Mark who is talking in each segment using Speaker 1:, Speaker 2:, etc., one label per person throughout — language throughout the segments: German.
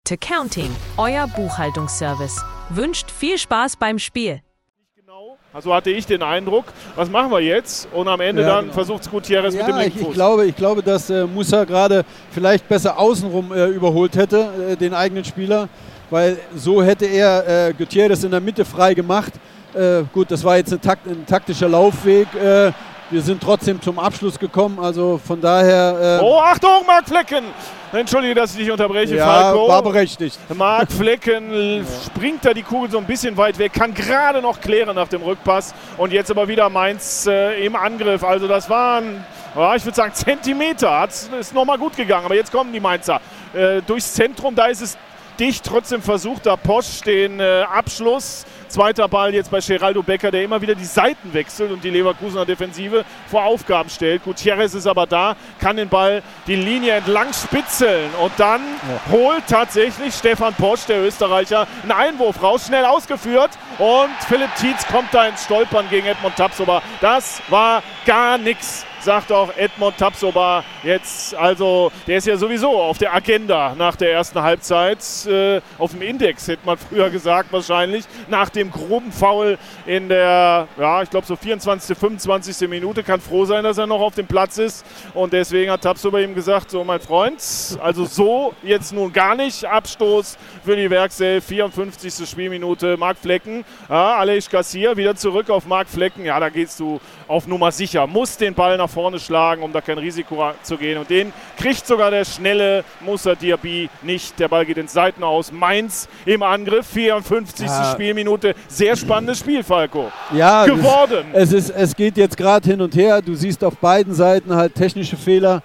Speaker 1: to Counting, euer Buchhaltungsservice. Wünscht viel Spaß beim Spiel.
Speaker 2: Also hatte ich den Eindruck, was machen wir jetzt? Und am Ende dann versucht es Gutierrez mit dem linken Fuß.
Speaker 3: Ich glaube, dass Musah gerade vielleicht besser außenrum überholt hätte, den eigenen Spieler, weil so hätte er Gutierrez in der Mitte frei gemacht. Gut, das war jetzt ein taktischer Laufweg. Wir sind trotzdem zum Abschluss gekommen, also von daher...
Speaker 2: oh, Achtung, Marc Flecken! Entschuldige, dass ich dich unterbreche, Falco.
Speaker 3: Ja, war berechtigt.
Speaker 2: Marc Flecken springt da die Kugel so ein bisschen weit weg, kann gerade noch klären nach dem Rückpass. Und jetzt aber wieder Mainz im Angriff. Also das waren, ich würde sagen, Zentimeter. Ist nochmal gut gegangen, aber jetzt kommen die Mainzer durchs Zentrum. Da ist es dicht, trotzdem versucht da Posch den Abschluss. Zweiter Ball jetzt bei Geraldo Becker, der immer wieder die Seiten wechselt und die Leverkusener Defensive vor Aufgaben stellt. Gutierrez ist aber da, kann den Ball die Linie entlang spitzeln und dann holt tatsächlich Stefan Posch, der Österreicher, einen Einwurf raus, schnell ausgeführt und Philipp Tietz kommt da ins Stolpern gegen Edmond Tapsoba. Das war gar nichts, sagt auch Edmond Tapsoba jetzt. Also der ist ja sowieso auf der Agenda nach der ersten Halbzeit, auf dem Index hätte man früher gesagt wahrscheinlich, nach dem groben Foul in der, ich glaube so 24., 25. Minute, kann froh sein, dass er noch auf dem Platz ist und deswegen hat Tapsoba ihm gesagt, so mein Freund, also so jetzt nun gar nicht, Abstoß für die Werkself, 54. Spielminute, Marc Flecken, Aleix Garcia wieder zurück auf Marc Flecken, da gehst du auf Nummer sicher, muss den Ball nach vorne schlagen, um da kein Risiko zu gehen und den kriegt sogar der schnelle Moussa Diaby nicht, der Ball geht ins Seitenaus, Mainz im Angriff, 54. Spielminute, sehr spannendes Spiel, Falco.
Speaker 3: Ja,
Speaker 2: geworden.
Speaker 3: Es geht jetzt gerade hin und her, du siehst auf beiden Seiten halt technische Fehler,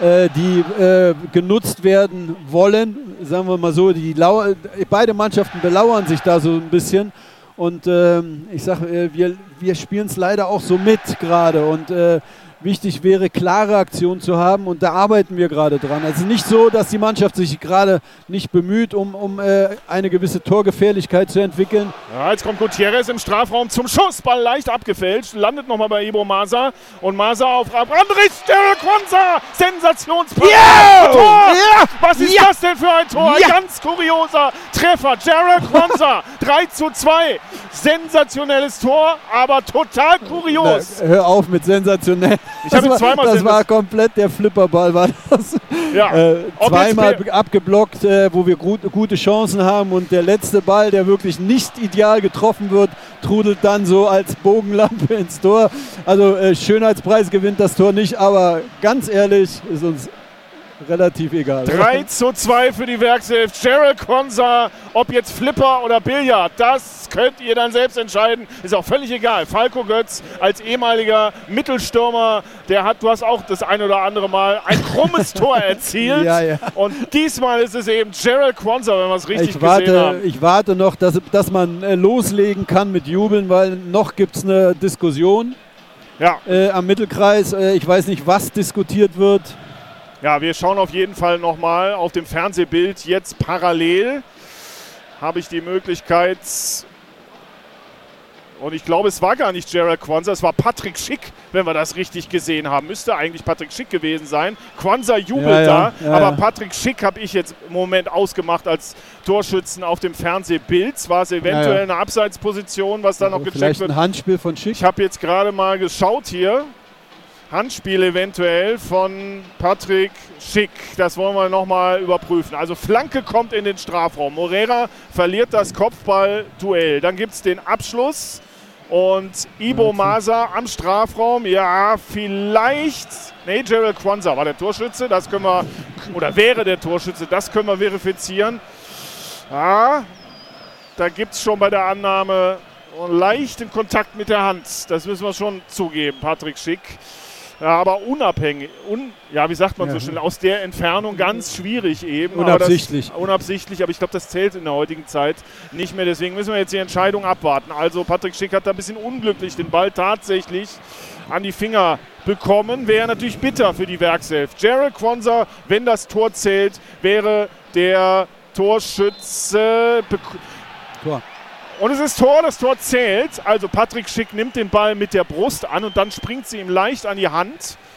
Speaker 3: die genutzt werden wollen, sagen wir mal so, beide Mannschaften belauern sich da so ein bisschen. Und ich sage, wir spielen es leider auch so mit gerade und wichtig wäre, klare Aktionen zu haben und da arbeiten wir gerade dran. Also nicht so, dass die Mannschaft sich gerade nicht bemüht, um eine gewisse Torgefährlichkeit zu entwickeln.
Speaker 2: Ja, jetzt kommt Gutierrez im Strafraum zum Schuss, Ball leicht abgefälscht, landet nochmal bei Ibo Masa und Masa auf Andrich Kwanza, Sensationspass.
Speaker 3: Yeah!
Speaker 2: Tor!
Speaker 3: Yeah!
Speaker 2: Was ist das denn für ein Tor? Ein ganz kurioser Treffer, Gerald Kwanza, 3:2, sensationelles Tor, aber total kurios.
Speaker 3: Hör auf mit sensationell. Das war komplett der Flipperball, war das.
Speaker 2: Ja.
Speaker 3: Zweimal abgeblockt, wo wir gute Chancen haben und der letzte Ball, der wirklich nicht ideal getroffen wird, trudelt dann so als Bogenlampe ins Tor. Also Schönheitspreis gewinnt das Tor nicht, aber ganz ehrlich, ist uns relativ egal.
Speaker 2: 3:2 für die Werkself. Gerald Kwanza, ob jetzt Flipper oder Billard, das könnt ihr dann selbst entscheiden. Ist auch völlig egal. Falco Götz als ehemaliger Mittelstürmer, du hast auch das ein oder andere Mal ein krummes Tor erzielt.
Speaker 3: Ja.
Speaker 2: Und diesmal ist es eben Gerald Kwanza, wenn wir es richtig gesehen haben.
Speaker 3: Ich warte noch, dass man loslegen kann mit Jubeln, weil noch gibt es eine Diskussion am Mittelkreis. Ich weiß nicht, was diskutiert wird.
Speaker 2: Ja, wir schauen auf jeden Fall nochmal auf dem Fernsehbild. Jetzt parallel habe ich die Möglichkeit, und ich glaube, es war gar nicht Gerald Kwanza, es war Patrick Schick, wenn wir das richtig gesehen haben. Müsste eigentlich Patrick Schick gewesen sein. Kwanza jubelt aber Patrick Schick habe ich jetzt im Moment ausgemacht als Torschützen auf dem Fernsehbild. War es eventuell eine Abseitsposition, was da noch gecheckt wird.
Speaker 3: Vielleicht ein Handspiel von Schick?
Speaker 2: Ich habe jetzt gerade mal geschaut hier. Handspiel eventuell von Patrick Schick. Das wollen wir nochmal überprüfen. Also Flanke kommt in den Strafraum. Moreira verliert das Kopfballduell. Dann gibt es den Abschluss und Ibo Masa am Strafraum. Ja, vielleicht. Nee, Gerald Kwanza war der Torschütze. Das können wir, oder wäre der Torschütze. Das können wir verifizieren. Ja, da gibt es schon bei der Annahme leichten Kontakt mit der Hand. Das müssen wir schon zugeben, Patrick Schick. Ja, aber unabhängig, wie sagt man so schnell, aus der Entfernung ganz schwierig eben.
Speaker 3: Unabsichtlich.
Speaker 2: Unabsichtlich, aber ich glaube, das zählt in der heutigen Zeit nicht mehr. Deswegen müssen wir jetzt die Entscheidung abwarten. Also Patrick Schick hat da ein bisschen unglücklich den Ball tatsächlich an die Finger bekommen. Wäre natürlich bitter für die Werkself. Gerald Kwanza, wenn das Tor zählt, wäre der Torschütze...
Speaker 3: Tor.
Speaker 2: Und es ist Tor, das Tor zählt. Also Patrick Schick nimmt den Ball mit der Brust an und dann springt sie ihm leicht an die Hand.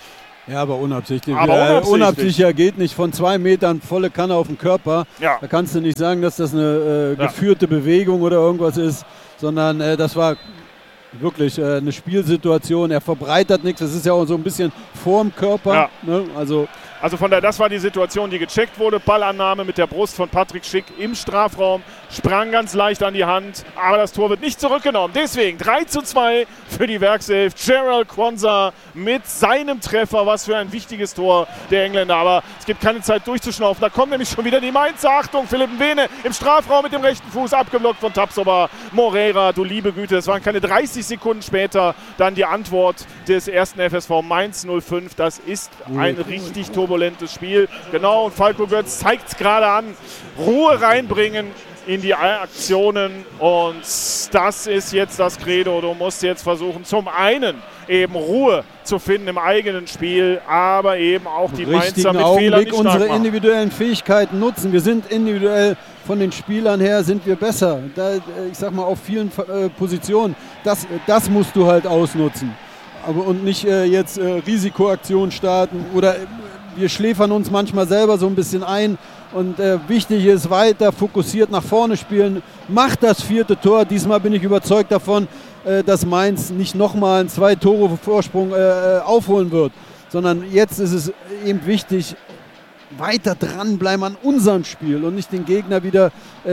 Speaker 3: Ja, aber unabsichtlich.
Speaker 2: Aber
Speaker 3: Unabsichtlicher geht nicht, von 2 Metern volle Kanne auf den Körper.
Speaker 2: Ja.
Speaker 3: Da kannst du nicht sagen, dass das eine geführte Bewegung oder irgendwas ist, sondern das war wirklich eine Spielsituation. Er verbreitert nichts, das ist ja auch so ein bisschen vorm Körper.
Speaker 2: Ja.
Speaker 3: Ne?
Speaker 2: Also von daher, das war die Situation, die gecheckt wurde. Ballannahme mit der Brust von Patrick Schick im Strafraum. Sprang ganz leicht an die Hand, aber das Tor wird nicht zurückgenommen. Deswegen 3:2 für die Werkself. Jarell Quansah mit seinem Treffer. Was für ein wichtiges Tor der Engländer. Aber es gibt keine Zeit durchzuschnaufen. Da kommt nämlich schon wieder die Mainzer. Achtung, Philipp Mwene im Strafraum mit dem rechten Fuß abgeblockt von Tapsoba Moreira. Du liebe Güte, es waren keine 30 Sekunden später dann die Antwort des ersten FSV Mainz 05. Das ist ein richtig turbulentes Spiel. Genau, und Falco Götz zeigt es gerade an. Ruhe reinbringen in die Aktionen, und das ist jetzt das Credo. Du musst jetzt versuchen, zum einen eben Ruhe zu finden im eigenen Spiel, aber eben auch die Mainzer mit Fehlern nicht stark
Speaker 3: unsere
Speaker 2: machen.
Speaker 3: individuellen Fähigkeiten nutzen. Wir sind individuell von den Spielern her sind wir besser. Ich sag mal, auf vielen Positionen. Das musst du halt ausnutzen. Und nicht jetzt Risikoaktionen starten oder wir schläfern uns manchmal selber so ein bisschen ein. Und wichtig ist, weiter fokussiert nach vorne spielen. Macht das 4. Tor. Diesmal bin ich überzeugt davon, dass Mainz nicht nochmal einen 2-Tore-Vorsprung aufholen wird. Sondern jetzt ist es eben wichtig, weiter dranbleiben an unserem Spiel und nicht den Gegner wieder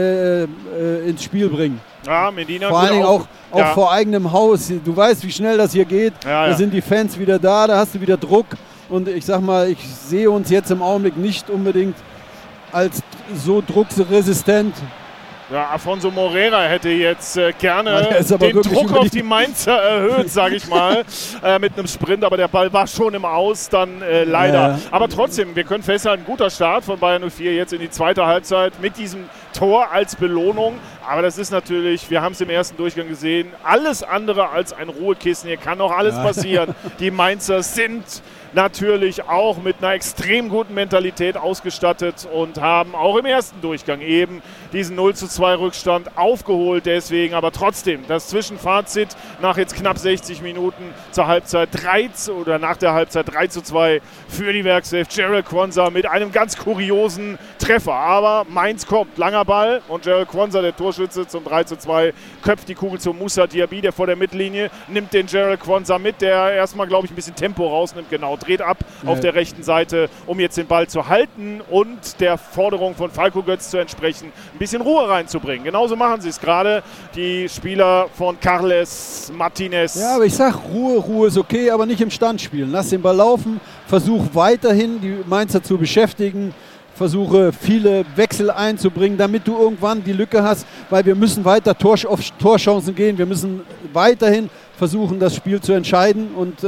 Speaker 3: ins Spiel bringen.
Speaker 2: Ja, Medina
Speaker 3: vor allen Dingen auch vor eigenem Haus. Du weißt, wie schnell das hier geht. Da sind die Fans wieder da hast du wieder Druck. Und ich sag mal, ich sehe uns jetzt im Augenblick nicht unbedingt als so druckresistent.
Speaker 2: Ja, Afonso Moreira hätte jetzt gerne den Druck auf die Mainzer erhöht, sage ich mal, mit einem Sprint. Aber der Ball war schon im Aus, dann leider. Ja. Aber trotzdem, wir können festhalten, guter Start von Bayern 04 jetzt in die zweite Halbzeit mit diesem Tor als Belohnung. Aber das ist natürlich, wir haben es im ersten Durchgang gesehen, alles andere als ein Ruhekissen. Hier kann noch alles passieren. Die Mainzer sind natürlich auch mit einer extrem guten Mentalität ausgestattet und haben auch im ersten Durchgang eben diesen 0:2 Rückstand aufgeholt. Deswegen aber trotzdem das Zwischenfazit nach jetzt knapp 60 Minuten zur Halbzeit nach der Halbzeit 3:2 für die Werkself. Jarell Quansah mit einem ganz kuriosen Treffer. Aber Mainz kommt, langer Ball und Jarell Quansah, der Torschütze, zum 3:2 köpft die Kugel zu Moussa Diaby, der vor der Mittellinie nimmt den Jarell Quansah mit, der erstmal, glaube ich, ein bisschen Tempo rausnimmt. Genau, dreht ab auf der rechten Seite, um jetzt den Ball zu halten und der Forderung von Falco Götz zu entsprechen, ein bisschen Ruhe reinzubringen. Genauso machen sie es gerade, die Spieler von Carles Martinez.
Speaker 3: Ja, aber ich sag, Ruhe ist okay, aber nicht im Stand spielen. Lass den Ball laufen, versuch weiterhin die Mainzer zu beschäftigen, versuche viele Wechsel einzubringen, damit du irgendwann die Lücke hast, weil wir müssen weiter auf Torchancen gehen, wir müssen weiterhin versuchen, das Spiel zu entscheiden und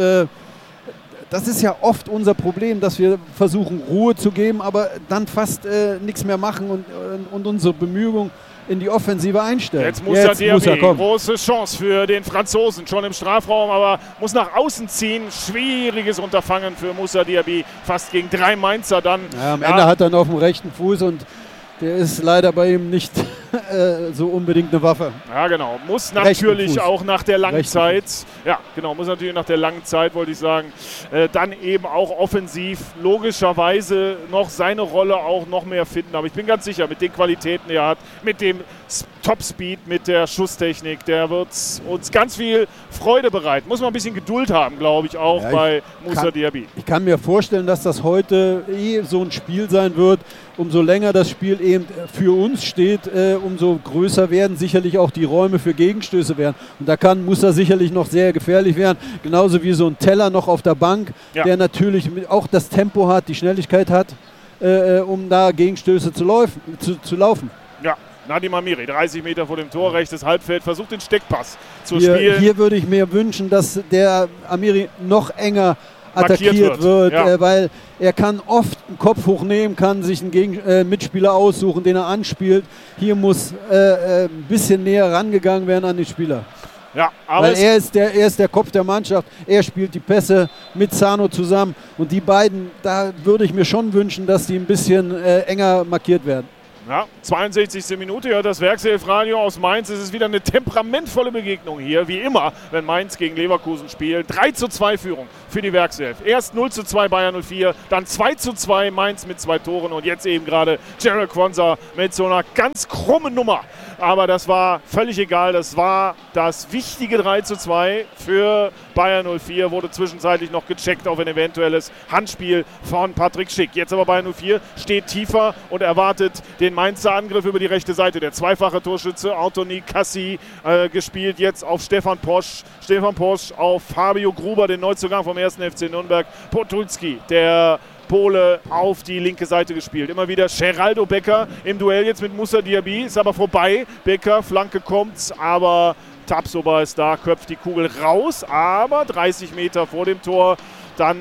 Speaker 3: das ist ja oft unser Problem, dass wir versuchen, Ruhe zu geben, aber dann fast nichts mehr machen und unsere Bemühungen in die Offensive einstellen.
Speaker 2: Jetzt muss er kommen. Große Chance für den Franzosen, schon im Strafraum, aber muss nach außen ziehen. Schwieriges Unterfangen für Moussa Diaby, fast gegen 3 Mainzer dann.
Speaker 3: Ja, am Ende hat er noch auf dem rechten Fuß und der ist leider bei ihm nicht so unbedingt eine Waffe.
Speaker 2: Ja, genau. Muss natürlich auch nach der langen Zeit, muss natürlich nach der langen Zeit, wollte ich sagen, dann eben auch offensiv logischerweise noch seine Rolle auch noch mehr finden. Aber ich bin ganz sicher, mit den Qualitäten, die er hat, mit dem Topspeed, mit der Schusstechnik, der wird uns ganz viel Freude bereiten. Muss man ein bisschen Geduld haben, glaube ich, auch bei Moussa Diaby.
Speaker 3: Ich kann mir vorstellen, dass das heute so ein Spiel sein wird. Umso länger das Spiel eben für uns steht, umso größer werden sicherlich auch die Räume für Gegenstöße werden. Und da kann Moussa sicherlich noch sehr gefährlich werden. Genauso wie so ein Teller noch auf der Bank, der natürlich auch das Tempo hat, die Schnelligkeit hat, um da Gegenstöße zu laufen.
Speaker 2: Ja. Nadim Amiri, 30 Meter vor dem Tor, rechtes Halbfeld, versucht den Steckpass zu spielen.
Speaker 3: Hier würde ich mir wünschen, dass der Amiri noch enger attackiert wird, weil er kann oft einen Kopf hochnehmen, kann sich einen Mitspieler aussuchen, den er anspielt. Hier muss ein bisschen näher rangegangen werden an den Spieler.
Speaker 2: Ja, aber
Speaker 3: weil er ist der Kopf der Mannschaft, er spielt die Pässe mit Zano zusammen und die beiden, da würde ich mir schon wünschen, dass die ein bisschen enger markiert werden.
Speaker 2: Ja, 62. Minute, ja, das Werkself-Radio aus Mainz. Es ist wieder eine temperamentvolle Begegnung hier, wie immer, wenn Mainz gegen Leverkusen spielt. 3:2 Führung für die Werkself. Erst 0:2 Bayern 04, dann 2:2 Mainz mit 2 Toren und jetzt eben gerade Gerald Quansah mit so einer ganz krummen Nummer. Aber das war völlig egal, das war das wichtige 3:2 für Bayern 04, wurde zwischenzeitlich noch gecheckt auf ein eventuelles Handspiel von Patrick Schick. Jetzt aber Bayern 04 steht tiefer und erwartet den Mainzer Angriff über die rechte Seite. Der zweifache Torschütze Anthony Cassi gespielt jetzt auf Stefan Posch. Stefan Posch auf Fabio Gruber, den Neuzugang vom 1. FC Nürnberg. Podolski, der Pole, auf die linke Seite gespielt. Immer wieder Geraldo Becker im Duell jetzt mit Moussa Diaby. Ist aber vorbei. Becker, Flanke kommt, aber Tapsoba ist da, köpft die Kugel raus. Aber 30 Meter vor dem Tor dann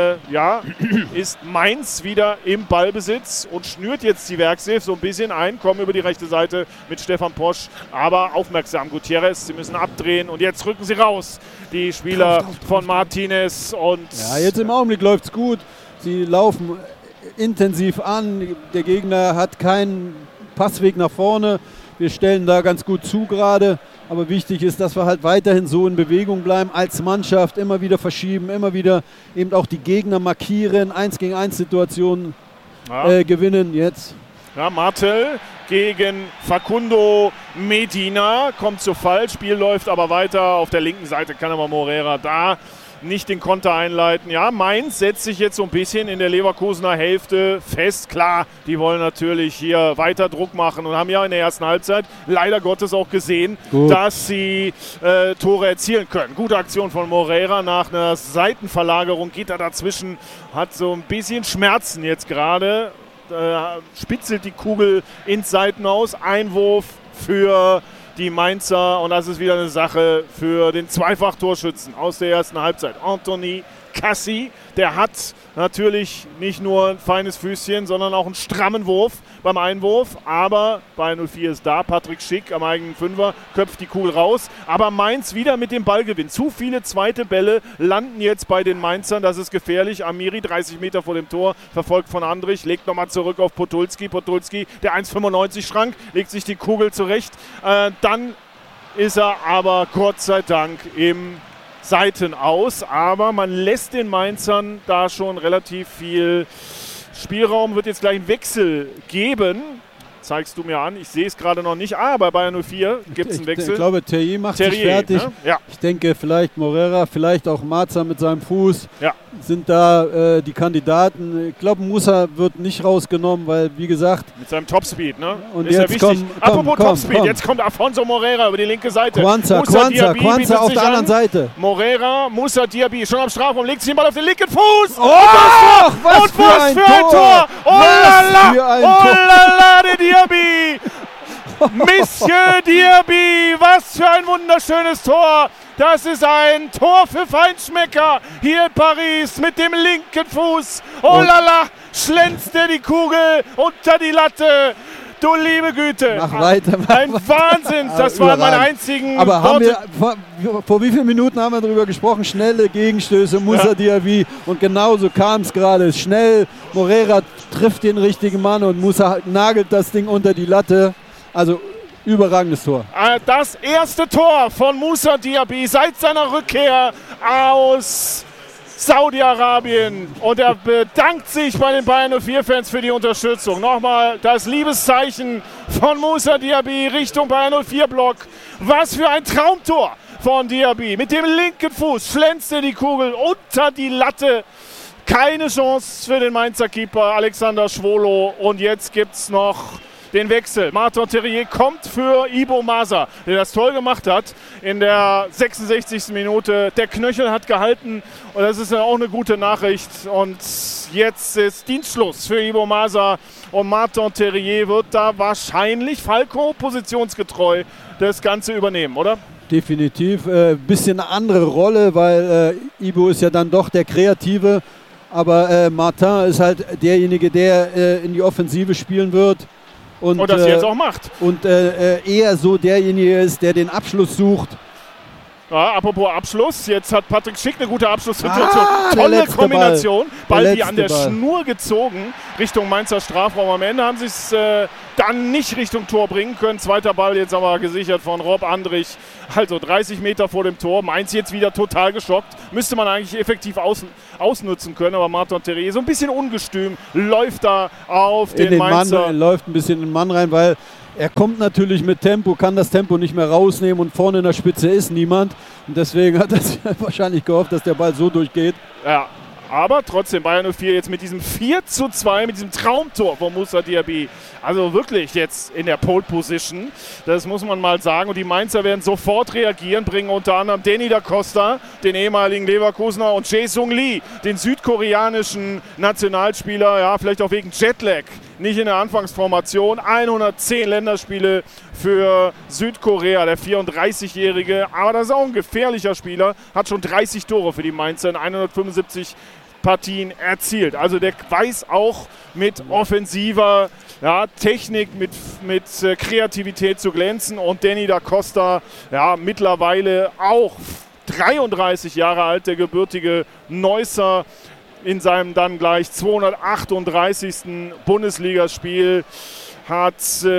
Speaker 2: ist Mainz wieder im Ballbesitz und schnürt jetzt die Werkself so ein bisschen ein, kommen über die rechte Seite mit Stefan Posch, aber aufmerksam Gutierrez, sie müssen abdrehen und jetzt rücken sie raus, die Spieler von Martinez. Und
Speaker 3: ja, jetzt im Augenblick läuft es gut, sie laufen intensiv an, der Gegner hat keinen Passweg nach vorne, wir stellen da ganz gut zu gerade. Aber wichtig ist, dass wir halt weiterhin so in Bewegung bleiben, als Mannschaft immer wieder verschieben, immer wieder eben auch die Gegner markieren, 1-gegen-1 Situationen gewinnen jetzt.
Speaker 2: Ja, Martel gegen Facundo Medina, kommt zu Fall, Spiel läuft aber weiter, auf der linken Seite kann aber Moreira da nicht den Konter einleiten. Ja, Mainz setzt sich jetzt so ein bisschen in der Leverkusener Hälfte fest. Klar, die wollen natürlich hier weiter Druck machen und haben ja in der ersten Halbzeit leider Gottes auch gesehen, dass sie Tore erzielen können. Gute Aktion von Moreira nach einer Seitenverlagerung, geht er dazwischen, hat so ein bisschen Schmerzen jetzt gerade, spitzelt die Kugel ins Seitenhaus, Einwurf für die Mainzer und das ist wieder eine Sache für den Zweifach-Torschützen aus der ersten Halbzeit. Anthony Cassi, der hat natürlich nicht nur ein feines Füßchen, sondern auch einen strammen Wurf beim Einwurf, aber Bayern 04 ist da, Patrick Schick am eigenen Fünfer, köpft die Kugel raus, aber Mainz wieder mit dem Ballgewinn. Zu viele zweite Bälle landen jetzt bei den Mainzern, das ist gefährlich. Amiri 30 Meter vor dem Tor, verfolgt von Andrich, legt nochmal zurück auf Podolski. Podolski, der 1,95 Schrank, legt sich die Kugel zurecht. Dann ist er aber Gott sei Dank im Seiten aus, aber man lässt den Mainzern da schon relativ viel Spielraum, wird jetzt gleich einen Wechsel geben. Zeigst du mir an, ich sehe es gerade noch nicht. Bei Bayern 04 gibt es einen Wechsel.
Speaker 3: Ich glaube, Terrier macht sich fertig.
Speaker 2: Ne? Ja.
Speaker 3: Ich denke, vielleicht Moreira, vielleicht auch Marza mit seinem Fuß sind da die Kandidaten. Ich glaube, Moussa wird nicht rausgenommen, weil, wie gesagt...
Speaker 2: Mit seinem Topspeed, ne?
Speaker 3: Und
Speaker 2: ist
Speaker 3: jetzt
Speaker 2: ja wichtig. Apropos Topspeed, jetzt kommt Afonso Moreira über die linke Seite.
Speaker 3: Quansah auf der anderen Seite.
Speaker 2: Moreira, Moussa Diaby schon am Strafraum, legt sich den Ball auf den linken Fuß.
Speaker 3: Was für ein Tor!
Speaker 2: Oh la, der Diaby! Monsieur Diaby, was für ein wunderschönes Tor! Das ist ein Tor für Feinschmecker hier in Paris mit dem linken Fuß. Oh la la, schlänzt er die Kugel unter die Latte. Du liebe Güte.
Speaker 3: Mach weiter.
Speaker 2: Ein Wahnsinn. Das waren meine einzigen
Speaker 3: Aber
Speaker 2: Worte.
Speaker 3: Vor wie vielen Minuten haben wir darüber gesprochen? Schnelle Gegenstöße, Moussa Diaby. Und genauso kam es gerade. Schnell, Moreira trifft den richtigen Mann und Moussa nagelt das Ding unter die Latte. Also überragendes Tor.
Speaker 2: Das erste Tor von Moussa Diaby seit seiner Rückkehr aus Saudi-Arabien. Und er bedankt sich bei den Bayern 04-Fans für die Unterstützung. Nochmal das Liebeszeichen von Moussa Diaby Richtung Bayern 04-Block. Was für ein Traumtor von Diaby. Mit dem linken Fuß schlänzt er die Kugel unter die Latte. Keine Chance für den Mainzer Keeper Alexander Schwolo. Und jetzt gibt es noch den Wechsel. Martin Terrier kommt für Ibo Masa, der das Tor gemacht hat in der 66. Minute. Der Knöchel hat gehalten und das ist ja auch eine gute Nachricht. Und jetzt ist Dienstschluss für Ibo Masa und Martin Terrier wird da wahrscheinlich Falco positionsgetreu das Ganze übernehmen, oder?
Speaker 3: Definitiv. Bisschen eine andere Rolle, weil Ibo ist ja dann doch der Kreative. Aber Martin ist halt derjenige, der in die Offensive spielen wird. Und
Speaker 2: das jetzt auch macht.
Speaker 3: Und eher so derjenige ist, der den Abschluss sucht.
Speaker 2: Ja, apropos Abschluss, jetzt hat Patrick Schick eine gute Abschlusssituation.
Speaker 3: Der
Speaker 2: Tolle
Speaker 3: letzte
Speaker 2: Kombination. Ball wie an der
Speaker 3: Ball.
Speaker 2: Schnur gezogen Richtung Mainzer Strafraum. Am Ende haben sie es dann nicht Richtung Tor bringen können. Zweiter Ball jetzt aber gesichert von Rob Andrich. Also 30 Meter vor dem Tor. Mainz jetzt wieder total geschockt. Müsste man eigentlich effektiv ausnutzen können. Aber Martin Terrier so ein bisschen ungestüm. Läuft da auf den Mainzer.
Speaker 3: Mann, läuft ein bisschen in den Mann rein, weil er kommt natürlich mit Tempo, kann das Tempo nicht mehr rausnehmen und vorne in der Spitze ist niemand. Und deswegen hat er sich wahrscheinlich gehofft, dass der Ball so durchgeht.
Speaker 2: Ja, aber trotzdem Bayern 04 jetzt mit diesem 4:2, mit diesem Traumtor von Moussa Diaby. Also wirklich jetzt in der Pole Position. Das muss man mal sagen. Und die Mainzer werden sofort reagieren, bringen unter anderem Denny da Costa, den ehemaligen Leverkusener, und Jae-Sung Lee, den südkoreanischen Nationalspieler, ja, vielleicht auch wegen Jetlag. Nicht in der Anfangsformation. 110 Länderspiele für Südkorea, der 34-Jährige. Aber das ist auch ein gefährlicher Spieler. Hat schon 30 Tore für die Mainzer in 175 Partien erzielt. Also der weiß auch mit offensiver Technik, mit Kreativität zu glänzen. Und Denny da Costa, ja, mittlerweile auch 33 Jahre alt, der gebürtige Neusser, in seinem dann gleich 238. Bundesligaspiel, hat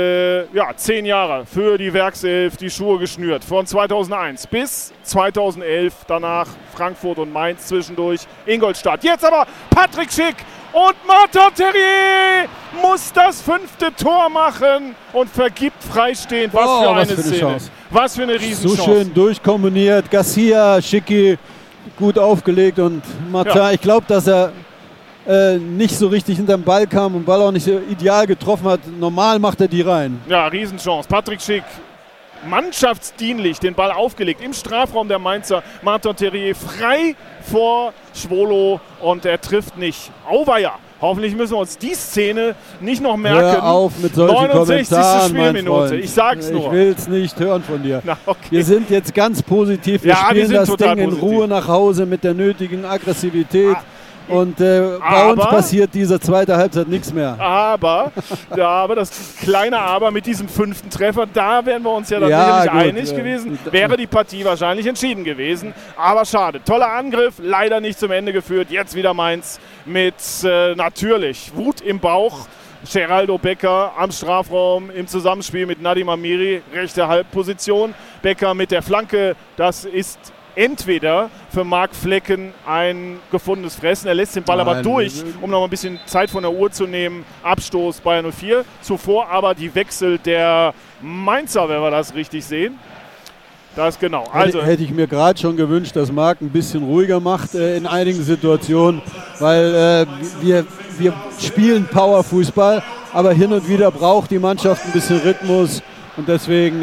Speaker 2: 10 Jahre für die Werkself die Schuhe geschnürt. Von 2001 bis 2011, danach Frankfurt und Mainz, zwischendurch Ingolstadt. Jetzt aber Patrick Schick und Martin Terrier muss das 5. Tor machen und vergibt freistehend. Was für eine Szene.
Speaker 3: Chance.
Speaker 2: Was für eine Riesenchance.
Speaker 3: So schön durchkombiniert. Garcia, Schicki, gut aufgelegt, und Martin, ich glaube, dass er nicht so richtig hinterm Ball kam und Ball auch nicht so ideal getroffen hat. Normal macht er die rein.
Speaker 2: Ja, Riesenchance. Patrick Schick, mannschaftsdienlich, den Ball aufgelegt im Strafraum der Mainzer. Martin Terrier frei vor Schwolo und er trifft nicht. Auweia. Hoffentlich müssen wir uns die Szene nicht noch merken.
Speaker 3: Hör auf mit solchen
Speaker 2: 69.
Speaker 3: Kommentaren,
Speaker 2: Spielminute. Ich sag's nur.
Speaker 3: Ich will es nicht hören von dir.
Speaker 2: Na, okay.
Speaker 3: Wir sind jetzt ganz positiv. Wir spielen das Ding in Ruhe nach Hause mit der nötigen Aggressivität. Und bei uns passiert diese zweite Halbzeit nichts mehr.
Speaker 2: Aber das kleine Aber mit diesem 5. Treffer, da wären wir uns ja dann sicherlich einig gewesen. Wäre die Partie wahrscheinlich entschieden gewesen. Aber schade. Toller Angriff, leider nicht zum Ende geführt. Jetzt wieder Mainz mit natürlich Wut im Bauch. Geraldo Becker am Strafraum im Zusammenspiel mit Nadim Amiri, rechte Halbposition. Becker mit der Flanke, das ist entweder für Marc Flecken ein gefundenes Fressen. Er lässt den Ball aber durch, um noch ein bisschen Zeit von der Uhr zu nehmen. Abstoß Bayern 04. Zuvor aber die Wechsel der Mainzer, wenn wir das richtig sehen. Das genau. Also
Speaker 3: hätte ich mir gerade schon gewünscht, dass Marc ein bisschen ruhiger macht in einigen Situationen, weil wir spielen Powerfußball, aber hin und wieder braucht die Mannschaft ein bisschen Rhythmus, und deswegen,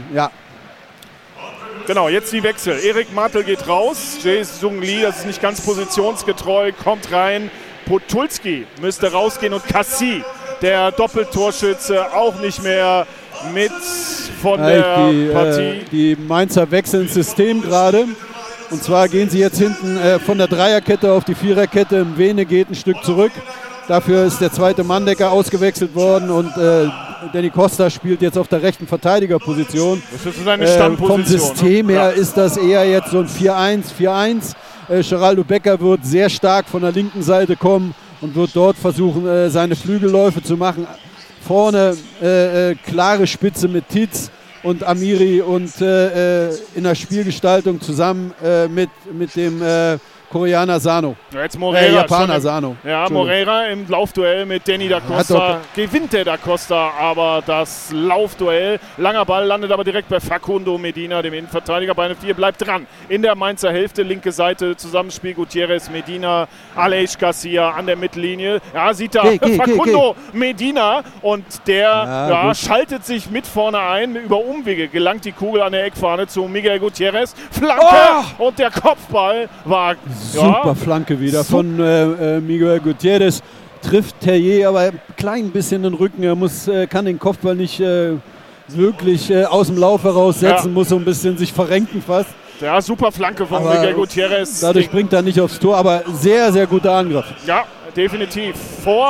Speaker 2: Genau, jetzt die Wechsel. Erik Martel geht raus. Jae-Sung Lee, das ist nicht ganz positionsgetreu, kommt rein. Potulski müsste rausgehen und Cassie, der Doppeltorschütze, auch nicht mehr mit von der Partie.
Speaker 3: Die Mainzer wechseln das System gerade. Und zwar gehen sie jetzt hinten von der Dreierkette auf die Viererkette. Vene geht ein Stück zurück. Dafür ist der zweite Manndecker ausgewechselt worden, und Denny Costa spielt jetzt auf der rechten Verteidigerposition.
Speaker 2: Das ist seine Stammposition.
Speaker 3: Vom System her ist das eher jetzt so ein 4-1-4-1. Geraldo Becker wird sehr stark von der linken Seite kommen und wird dort versuchen, seine Flügelläufe zu machen. Vorne klare Spitze mit Titz und Amiri, und in der Spielgestaltung zusammen mit dem Koreaner Sano.
Speaker 2: Ja, jetzt Moreira
Speaker 3: Japaner Sano.
Speaker 2: Ja, Moreira im Laufduell mit Denny da Costa. Gewinnt der da Costa aber das Laufduell. Langer Ball landet aber direkt bei Facundo Medina, dem Innenverteidiger. Beine 4 bleibt dran. In der Mainzer Hälfte, linke Seite, Zusammenspiel Gutierrez, Medina, Aleix Garcia an der Mittellinie. Ja, sieht da Facundo Medina, und der schaltet sich mit vorne ein. Über Umwege gelangt die Kugel an der Eckfahne zu Miguel Gutierrez. Flanke und der Kopfball war...
Speaker 3: Super Flanke wieder von Miguel Gutierrez. Trifft Terrier aber ein klein bisschen den Rücken. Er kann den Kopfball nicht wirklich aus dem Lauf heraussetzen, muss so ein bisschen sich verrenken fast.
Speaker 2: Ja, super Flanke von Miguel Gutierrez.
Speaker 3: Dadurch bringt er nicht aufs Tor, aber sehr, sehr guter Angriff.
Speaker 2: Ja, definitiv. Vor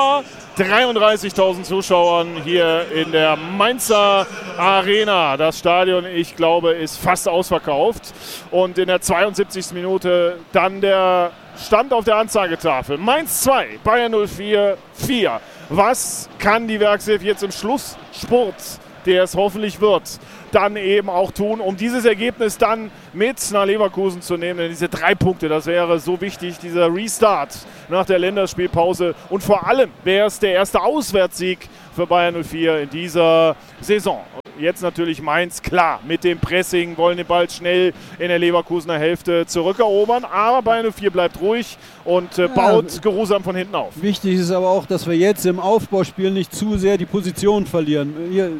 Speaker 2: 33.000 Zuschauern hier in der Mainzer Arena. Das Stadion, ich glaube, ist fast ausverkauft. Und in der 72. Minute dann der Stand auf der Anzeigetafel. Mainz 2, Bayern 04 4. Was kann die Werkself jetzt im Schlussspurt, der es hoffentlich wird, dann eben auch tun, um dieses Ergebnis dann mit nach Leverkusen zu nehmen? Denn diese 3 Punkte, das wäre so wichtig, dieser Restart nach der Länderspielpause. Und vor allem wäre es der erste Auswärtssieg für Bayern 04 in dieser Saison. Jetzt natürlich Mainz, klar, mit dem Pressing, wollen den Ball schnell in der Leverkusener Hälfte zurückerobern. Aber Bayern 04 bleibt ruhig und baut geruhsam von hinten auf.
Speaker 3: Wichtig ist aber auch, dass wir jetzt im Aufbauspiel nicht zu sehr die Position verlieren. Hier,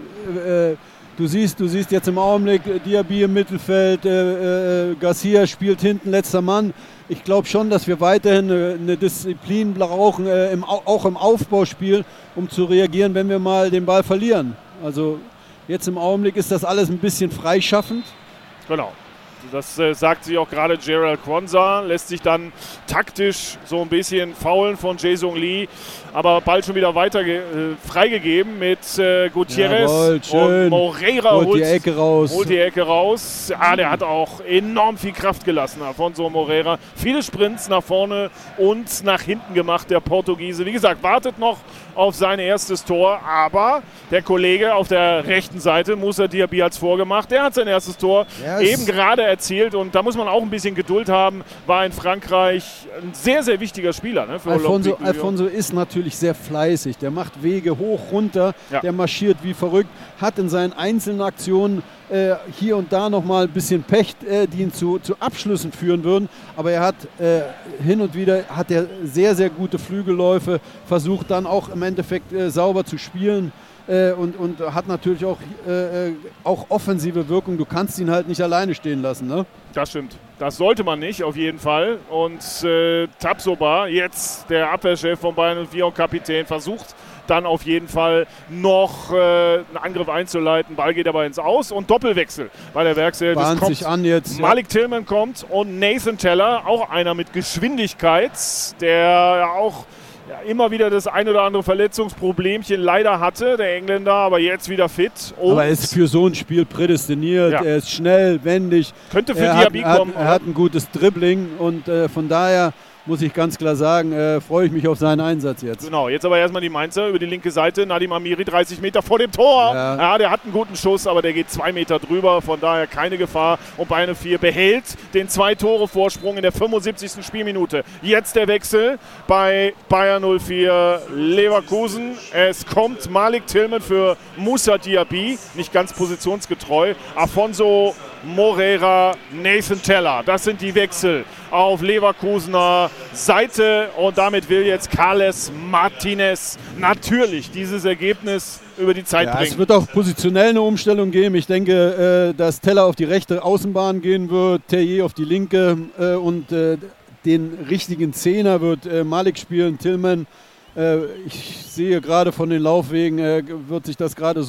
Speaker 3: du siehst jetzt im Augenblick Diaby im Mittelfeld, Garcia spielt hinten letzter Mann. Ich glaube schon, dass wir weiterhin eine Disziplin brauchen, auch im Aufbauspiel, um zu reagieren, wenn wir mal den Ball verlieren. Also jetzt im Augenblick ist das alles ein bisschen freischaffend.
Speaker 2: Genau. Das sagt sich auch gerade Gerald Quansah, lässt sich dann taktisch so ein bisschen faulen von Jae-Sung Lee, aber bald schon wieder weiter freigegeben mit Gutierrez.
Speaker 3: Jawohl, schön.
Speaker 2: Und Moreira
Speaker 3: holt die Ecke raus.
Speaker 2: Holt die Ecke raus. Ja, der hat auch enorm viel Kraft gelassen, Afonso Moreira. Viele Sprints nach vorne und nach hinten gemacht, der Portugiese. Wie gesagt, wartet noch auf sein erstes Tor, aber der Kollege auf der rechten Seite, Moussa Diaby, hat es vorgemacht. Der hat sein erstes Tor eben gerade erzielt und da muss man auch ein bisschen Geduld haben. War in Frankreich ein sehr, sehr wichtiger Spieler. Ne, für
Speaker 3: Alfonso ist natürlich sehr fleißig. Der macht Wege hoch, runter, der marschiert wie verrückt, hat in seinen einzelnen Aktionen hier und da nochmal ein bisschen Pech, die ihn zu Abschlüssen führen würden. Aber er hat hin und wieder sehr, sehr gute Flügelläufe, versucht dann auch im Endeffekt sauber zu spielen. Und hat natürlich auch offensive Wirkung. Du kannst ihn halt nicht alleine stehen lassen, ne?
Speaker 2: Das stimmt. Das sollte man nicht, auf jeden Fall. Und Tapsoba, jetzt der Abwehrchef von Bayern 04 und Kapitän, versucht dann auf jeden Fall noch einen Angriff einzuleiten. Ball geht aber ins Aus und Doppelwechsel bei der Werkself.
Speaker 3: Bahnt sich an jetzt.
Speaker 2: Malik Tillman kommt und Nathan Teller, auch einer mit Geschwindigkeit, der ja auch immer wieder das ein oder andere Verletzungsproblemchen leider hatte, der Engländer, aber jetzt wieder fit. Und
Speaker 3: aber er ist für so ein Spiel prädestiniert, er ist schnell, wendig.
Speaker 2: Könnte für Diaby kommen.
Speaker 3: Er hat ein gutes Dribbling und von daher muss ich ganz klar sagen, freue ich mich auf seinen Einsatz jetzt.
Speaker 2: Genau, jetzt aber erstmal die Mainzer über die linke Seite. Nadim Amiri 30 Meter vor dem Tor. Ja, der hat einen guten Schuss, aber der geht 2 Meter drüber. Von daher keine Gefahr. Und Bayern 04 behält den 2-Tore-Vorsprung in der 75. Spielminute. Jetzt der Wechsel bei Bayern 04 Leverkusen. Es kommt Malik Tillman für Moussa Diaby. Nicht ganz positionsgetreu. Afonso Moreira, Nathan Teller. Das sind die Wechsel auf Leverkusener Seite und damit will jetzt Carles Martinez natürlich dieses Ergebnis über die Zeit bringen.
Speaker 3: Es wird auch positionell eine Umstellung geben. Ich denke, dass Teller auf die rechte Außenbahn gehen wird, Terrier auf die linke und den richtigen Zehner wird Malik spielen, Tillman. Ich sehe gerade von den Laufwegen, spielt sich das gerade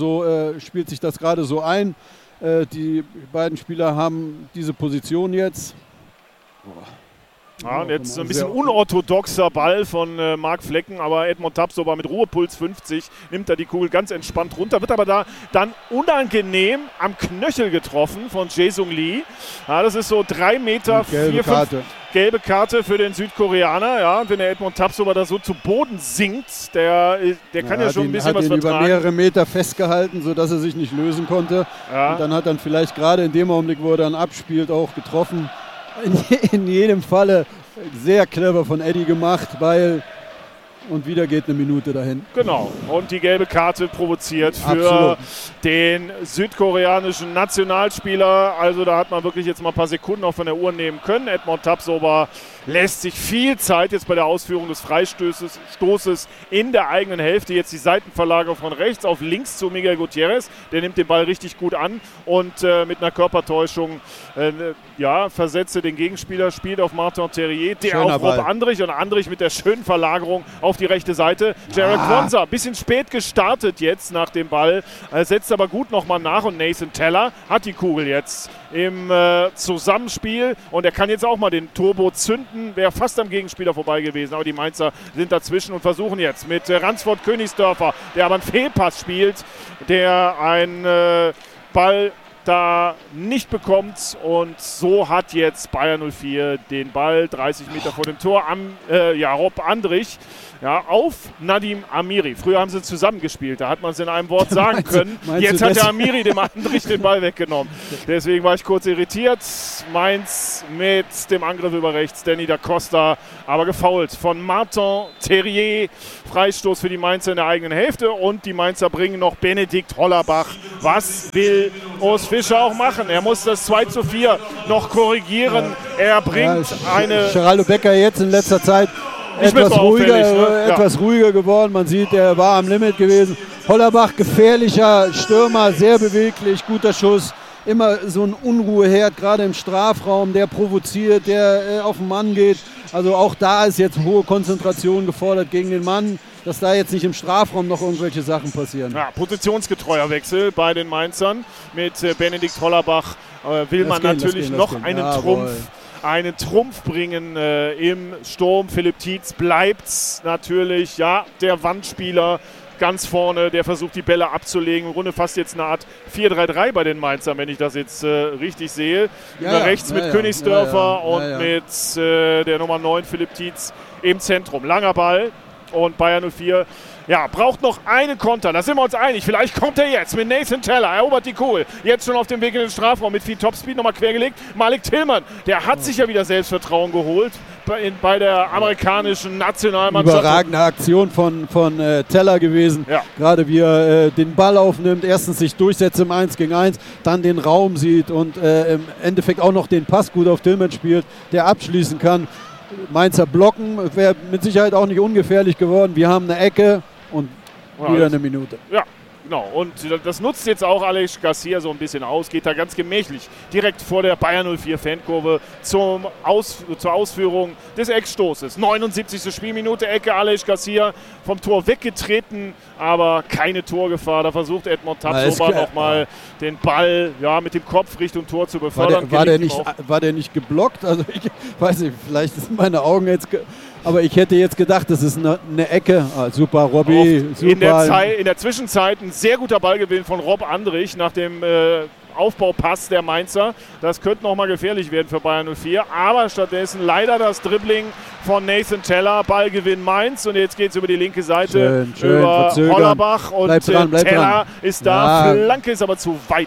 Speaker 3: so ein. Die beiden Spieler haben diese Position jetzt.
Speaker 2: Ja, und jetzt ein bisschen unorthodoxer Ball von Marc Flecken, aber Edmond Tapsoba mit Ruhepuls 50 nimmt da die Kugel ganz entspannt runter, wird aber da dann unangenehm am Knöchel getroffen von Jae-Sung Lee. Ja, das ist so 3 Meter, 4, 5 gelbe Karte für den Südkoreaner. Ja, und wenn der Edmond Tapsoba da so zu Boden sinkt, der kann ja schon ein bisschen was vertragen.
Speaker 3: Über mehrere Meter festgehalten, sodass er sich nicht lösen konnte. Ja. Und dann hat er vielleicht gerade in dem Augenblick, wo er dann abspielt, auch getroffen. In jedem Falle sehr clever von Eddie gemacht, weil und wieder geht eine Minute dahin.
Speaker 2: Genau, und die gelbe Karte provoziert für den südkoreanischen Nationalspieler. Also da hat man wirklich jetzt mal ein paar Sekunden auch von der Uhr nehmen können. Edmond Tapsoba lässt sich viel Zeit jetzt bei der Ausführung des Freistoßes in der eigenen Hälfte. Jetzt die Seitenverlagerung von rechts auf links zu Miguel Gutierrez. Der nimmt den Ball richtig gut an und mit einer Körpertäuschung versetzt den Gegenspieler, spielt auf Martin Terrier, der
Speaker 3: schöner
Speaker 2: auf Rob Andrich und Andrich mit der schönen Verlagerung auf die rechte Seite. Gerald Quansah, bisschen spät gestartet jetzt nach dem Ball, setzt aber gut nochmal nach und Nathan Teller hat die Kugel jetzt im Zusammenspiel und er kann jetzt auch mal den Turbo zünden hinten, wäre fast am Gegenspieler vorbei gewesen. Aber die Mainzer sind dazwischen und versuchen jetzt mit Ransford Königsdörfer, der aber einen Fehlpass spielt, der einen Ball da nicht bekommt. Und so hat jetzt Bayer 04 den Ball 30 Meter vor dem Tor Rob Andrich. Ja, auf Nadim Amiri. Früher haben sie zusammengespielt, da hat man es in einem Wort sagen können. Jetzt hat der Amiri dem Andrich den Ball weggenommen. Deswegen war ich kurz irritiert. Mainz mit dem Angriff über rechts, Danny da Costa, aber gefoult von Martin Terrier. Freistoß für die Mainzer in der eigenen Hälfte und die Mainzer bringen noch Benedikt Hollerbach. Was will Urs Fischer auch machen? Er muss das 2:4 noch korrigieren. Er bringt eine...
Speaker 3: Geraldo Becker jetzt in letzter Zeit etwas ruhiger geworden. Man sieht, er war am Limit gewesen. Hollerbach, gefährlicher Stürmer, sehr beweglich, guter Schuss. Immer so ein Unruheherd, gerade im Strafraum, der provoziert, der auf den Mann geht. Also auch da ist jetzt hohe Konzentration gefordert gegen den Mann, dass da jetzt nicht im Strafraum noch irgendwelche Sachen passieren.
Speaker 2: Ja, positionsgetreuer Wechsel bei den Mainzern. Mit Benedikt Hollerbach will man natürlich noch einen Trumpf bringen im Sturm. Philipp Tietz bleibt natürlich der Wandspieler ganz vorne, der versucht die Bälle abzulegen. Im Grunde fast jetzt eine Art 4-3-3 bei den Mainzern, wenn ich das jetzt richtig sehe. Rechts mit Königsdörfer und mit der Nummer 9 Philipp Tietz im Zentrum. Langer Ball und Bayer 04 braucht noch einen Konter, da sind wir uns einig. Vielleicht kommt er jetzt mit Nathan Teller, erobert die Kugel. Jetzt schon auf dem Weg in den Strafraum mit viel Topspeed, nochmal quergelegt. Malik Tillmann, der hat sich ja wieder Selbstvertrauen geholt bei der amerikanischen Nationalmannschaft.
Speaker 3: Überragende Aktion von Teller gewesen. Ja. Gerade wie er den Ball aufnimmt, erstens sich durchsetzt im 1 gegen 1, dann den Raum sieht und im Endeffekt auch noch den Pass gut auf Tillmann spielt, der abschließen kann. Mainzer blocken, wäre mit Sicherheit auch nicht ungefährlich geworden. Wir haben eine Ecke und wieder eine Minute. Ja, genau. Und das nutzt jetzt auch Alex Garcia so ein bisschen aus. Geht da ganz gemächlich direkt vor der Bayer 04 Fankurve zur Ausführung des Eckstoßes. 79. Spielminute, Ecke, Alex Garcia vom Tor weggetreten, aber keine Torgefahr. Da versucht Edmond Tapsoba nochmal den Ball mit dem Kopf Richtung Tor zu befördern. War der nicht geblockt? Also ich weiß nicht, vielleicht sind meine Augen jetzt... Aber ich hätte jetzt gedacht, das ist eine Ecke. Super, Robby. Super.
Speaker 2: In der Zwischenzeit ein sehr guter Ballgewinn von Rob Andrich nach dem Aufbaupass der Mainzer. Das könnte nochmal gefährlich werden für Bayer 04. Aber stattdessen leider das Dribbling von Nathan Teller. Ballgewinn Mainz. Und jetzt geht es über die linke Seite
Speaker 3: schön
Speaker 2: über Hollerbach. Und
Speaker 3: bleib dran.
Speaker 2: Teller ist da. Flanke ist aber zu weit.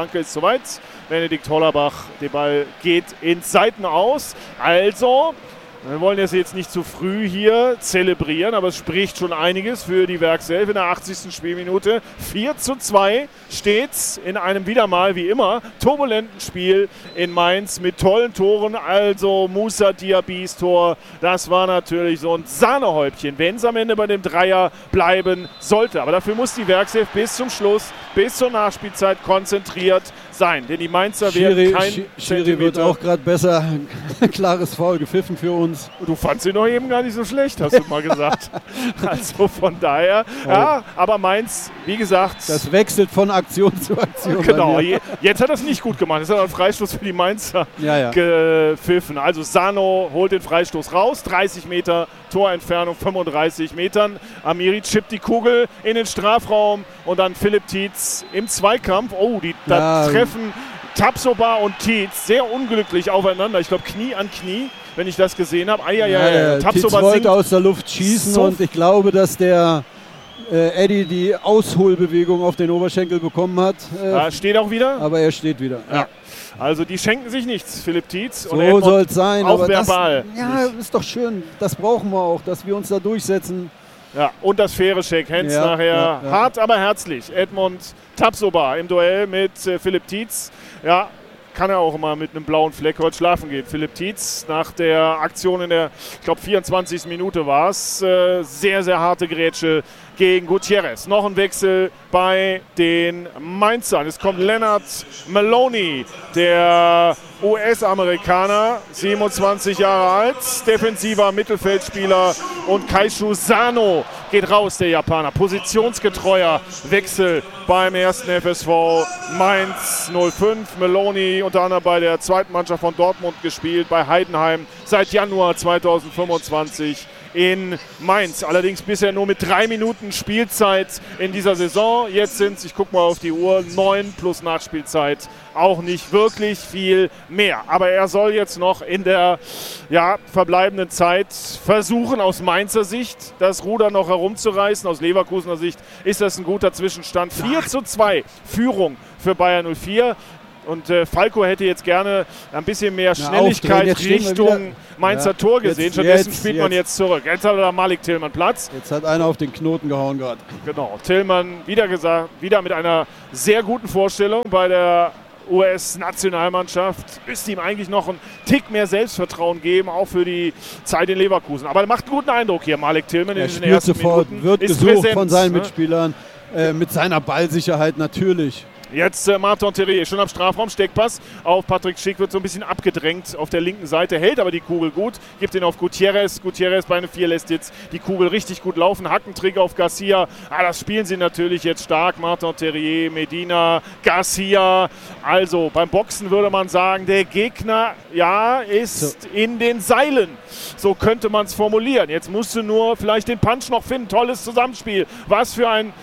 Speaker 2: Benedikt Hollerbach, der Ball geht ins Seitenaus. Also... Wir wollen das jetzt nicht zu früh hier zelebrieren, aber es spricht schon einiges für die Werkself in der 80. Spielminute. 4:2 steht's in einem wieder mal, wie immer, turbulenten Spiel in Mainz mit tollen Toren. Also Moussa Diabys Tor, das war natürlich so ein Sahnehäubchen, wenn es am Ende bei dem Dreier bleiben sollte. Aber dafür muss die Werkself bis zum Schluss, bis zur Nachspielzeit konzentriert sein. Denn die Mainzer werden kein
Speaker 3: Schiri wird auch gerade besser. Klares Foul gepfiffen für uns.
Speaker 2: Du fandst ihn doch eben gar nicht so schlecht, hast du mal gesagt. Also von daher, aber Mainz, wie gesagt...
Speaker 3: Das wechselt von Aktion zu Aktion.
Speaker 2: Genau, jetzt hat er es nicht gut gemacht. Jetzt hat er einen Freistoß für die Mainzer gepfiffen. Also Sano holt den Freistoß raus, 30 Meter, Torentfernung 35 Metern. Amiri chippt die Kugel in den Strafraum und dann Philipp Tietz im Zweikampf. Da treffen Tapsoba und Tietz sehr unglücklich aufeinander. Ich glaube Knie an Knie, wenn ich das gesehen habe.
Speaker 3: Tietz wollte aus der Luft schießen und ich glaube, dass der Eddie die Ausholbewegung auf den Oberschenkel bekommen hat.
Speaker 2: Steht auch wieder?
Speaker 3: Aber er steht wieder.
Speaker 2: Ja. Also die schenken sich nichts, Philipp Tietz.
Speaker 3: So soll es sein.
Speaker 2: Auch verbal.
Speaker 3: Ist doch schön. Das brauchen wir auch, dass wir uns da durchsetzen.
Speaker 2: Ja, und das faire Shake-Hands nachher. Hart, aber herzlich. Edmond Tapsoba im Duell mit Philipp Tietz. Ja, kann er auch immer mit einem blauen Fleck heute schlafen gehen. Philipp Tietz nach der Aktion in der, ich glaube, 24. Minute war es. Sehr, sehr harte Grätsche gegen Gutierrez. Noch ein Wechsel bei den Mainzern. Es kommt Leonard Maloney, der US-Amerikaner, 27 Jahre alt, defensiver Mittelfeldspieler, und Kaishu Sano geht raus, der Japaner. Positionsgetreuer Wechsel beim ersten FSV Mainz 05. Maloney unter anderem bei der zweiten Mannschaft von Dortmund gespielt, bei Heidenheim seit Januar 2025 in Mainz. Allerdings bisher nur mit 3 Minuten Spielzeit in dieser Saison. Jetzt sind es, ich gucke mal auf die Uhr, 9 plus Nachspielzeit. Auch nicht wirklich viel mehr. Aber er soll jetzt noch in der verbleibenden Zeit versuchen, aus Mainzer Sicht das Ruder noch herumzureißen. Aus Leverkusener Sicht ist das ein guter Zwischenstand. 4:2 Führung für Bayern 04. Und Falco hätte jetzt gerne ein bisschen mehr Schnelligkeit Richtung Mainzer Tor gesehen. Stattdessen spielt man jetzt zurück. Jetzt hat da Malik Tillmann Platz.
Speaker 3: Jetzt hat einer auf den Knoten gehauen gerade.
Speaker 2: Genau, Tillmann wieder mit einer sehr guten Vorstellung bei der US-Nationalmannschaft. Müsste ihm eigentlich noch einen Tick mehr Selbstvertrauen geben, auch für die Zeit in Leverkusen. Aber er macht einen guten Eindruck hier, Malik Tillmann, in den ersten
Speaker 3: sofort,
Speaker 2: Minuten.
Speaker 3: Wird gesucht präsent von seinen Mitspielern, mit seiner Ballsicherheit natürlich.
Speaker 2: Jetzt Martin Terrier, schon am Strafraum, Steckpass auf Patrick Schick, wird so ein bisschen abgedrängt auf der linken Seite, hält aber die Kugel gut, gibt ihn auf Gutierrez. Gutierrez bei 4 lässt jetzt die Kugel richtig gut laufen. Hackentrick auf Garcia, das spielen sie natürlich jetzt stark. Martin Terrier, Medina, Garcia. Also beim Boxen würde man sagen, der Gegner ist in den Seilen. So könnte man es formulieren. Jetzt musst du nur vielleicht den Punch noch finden. Tolles Zusammenspiel. Was für eine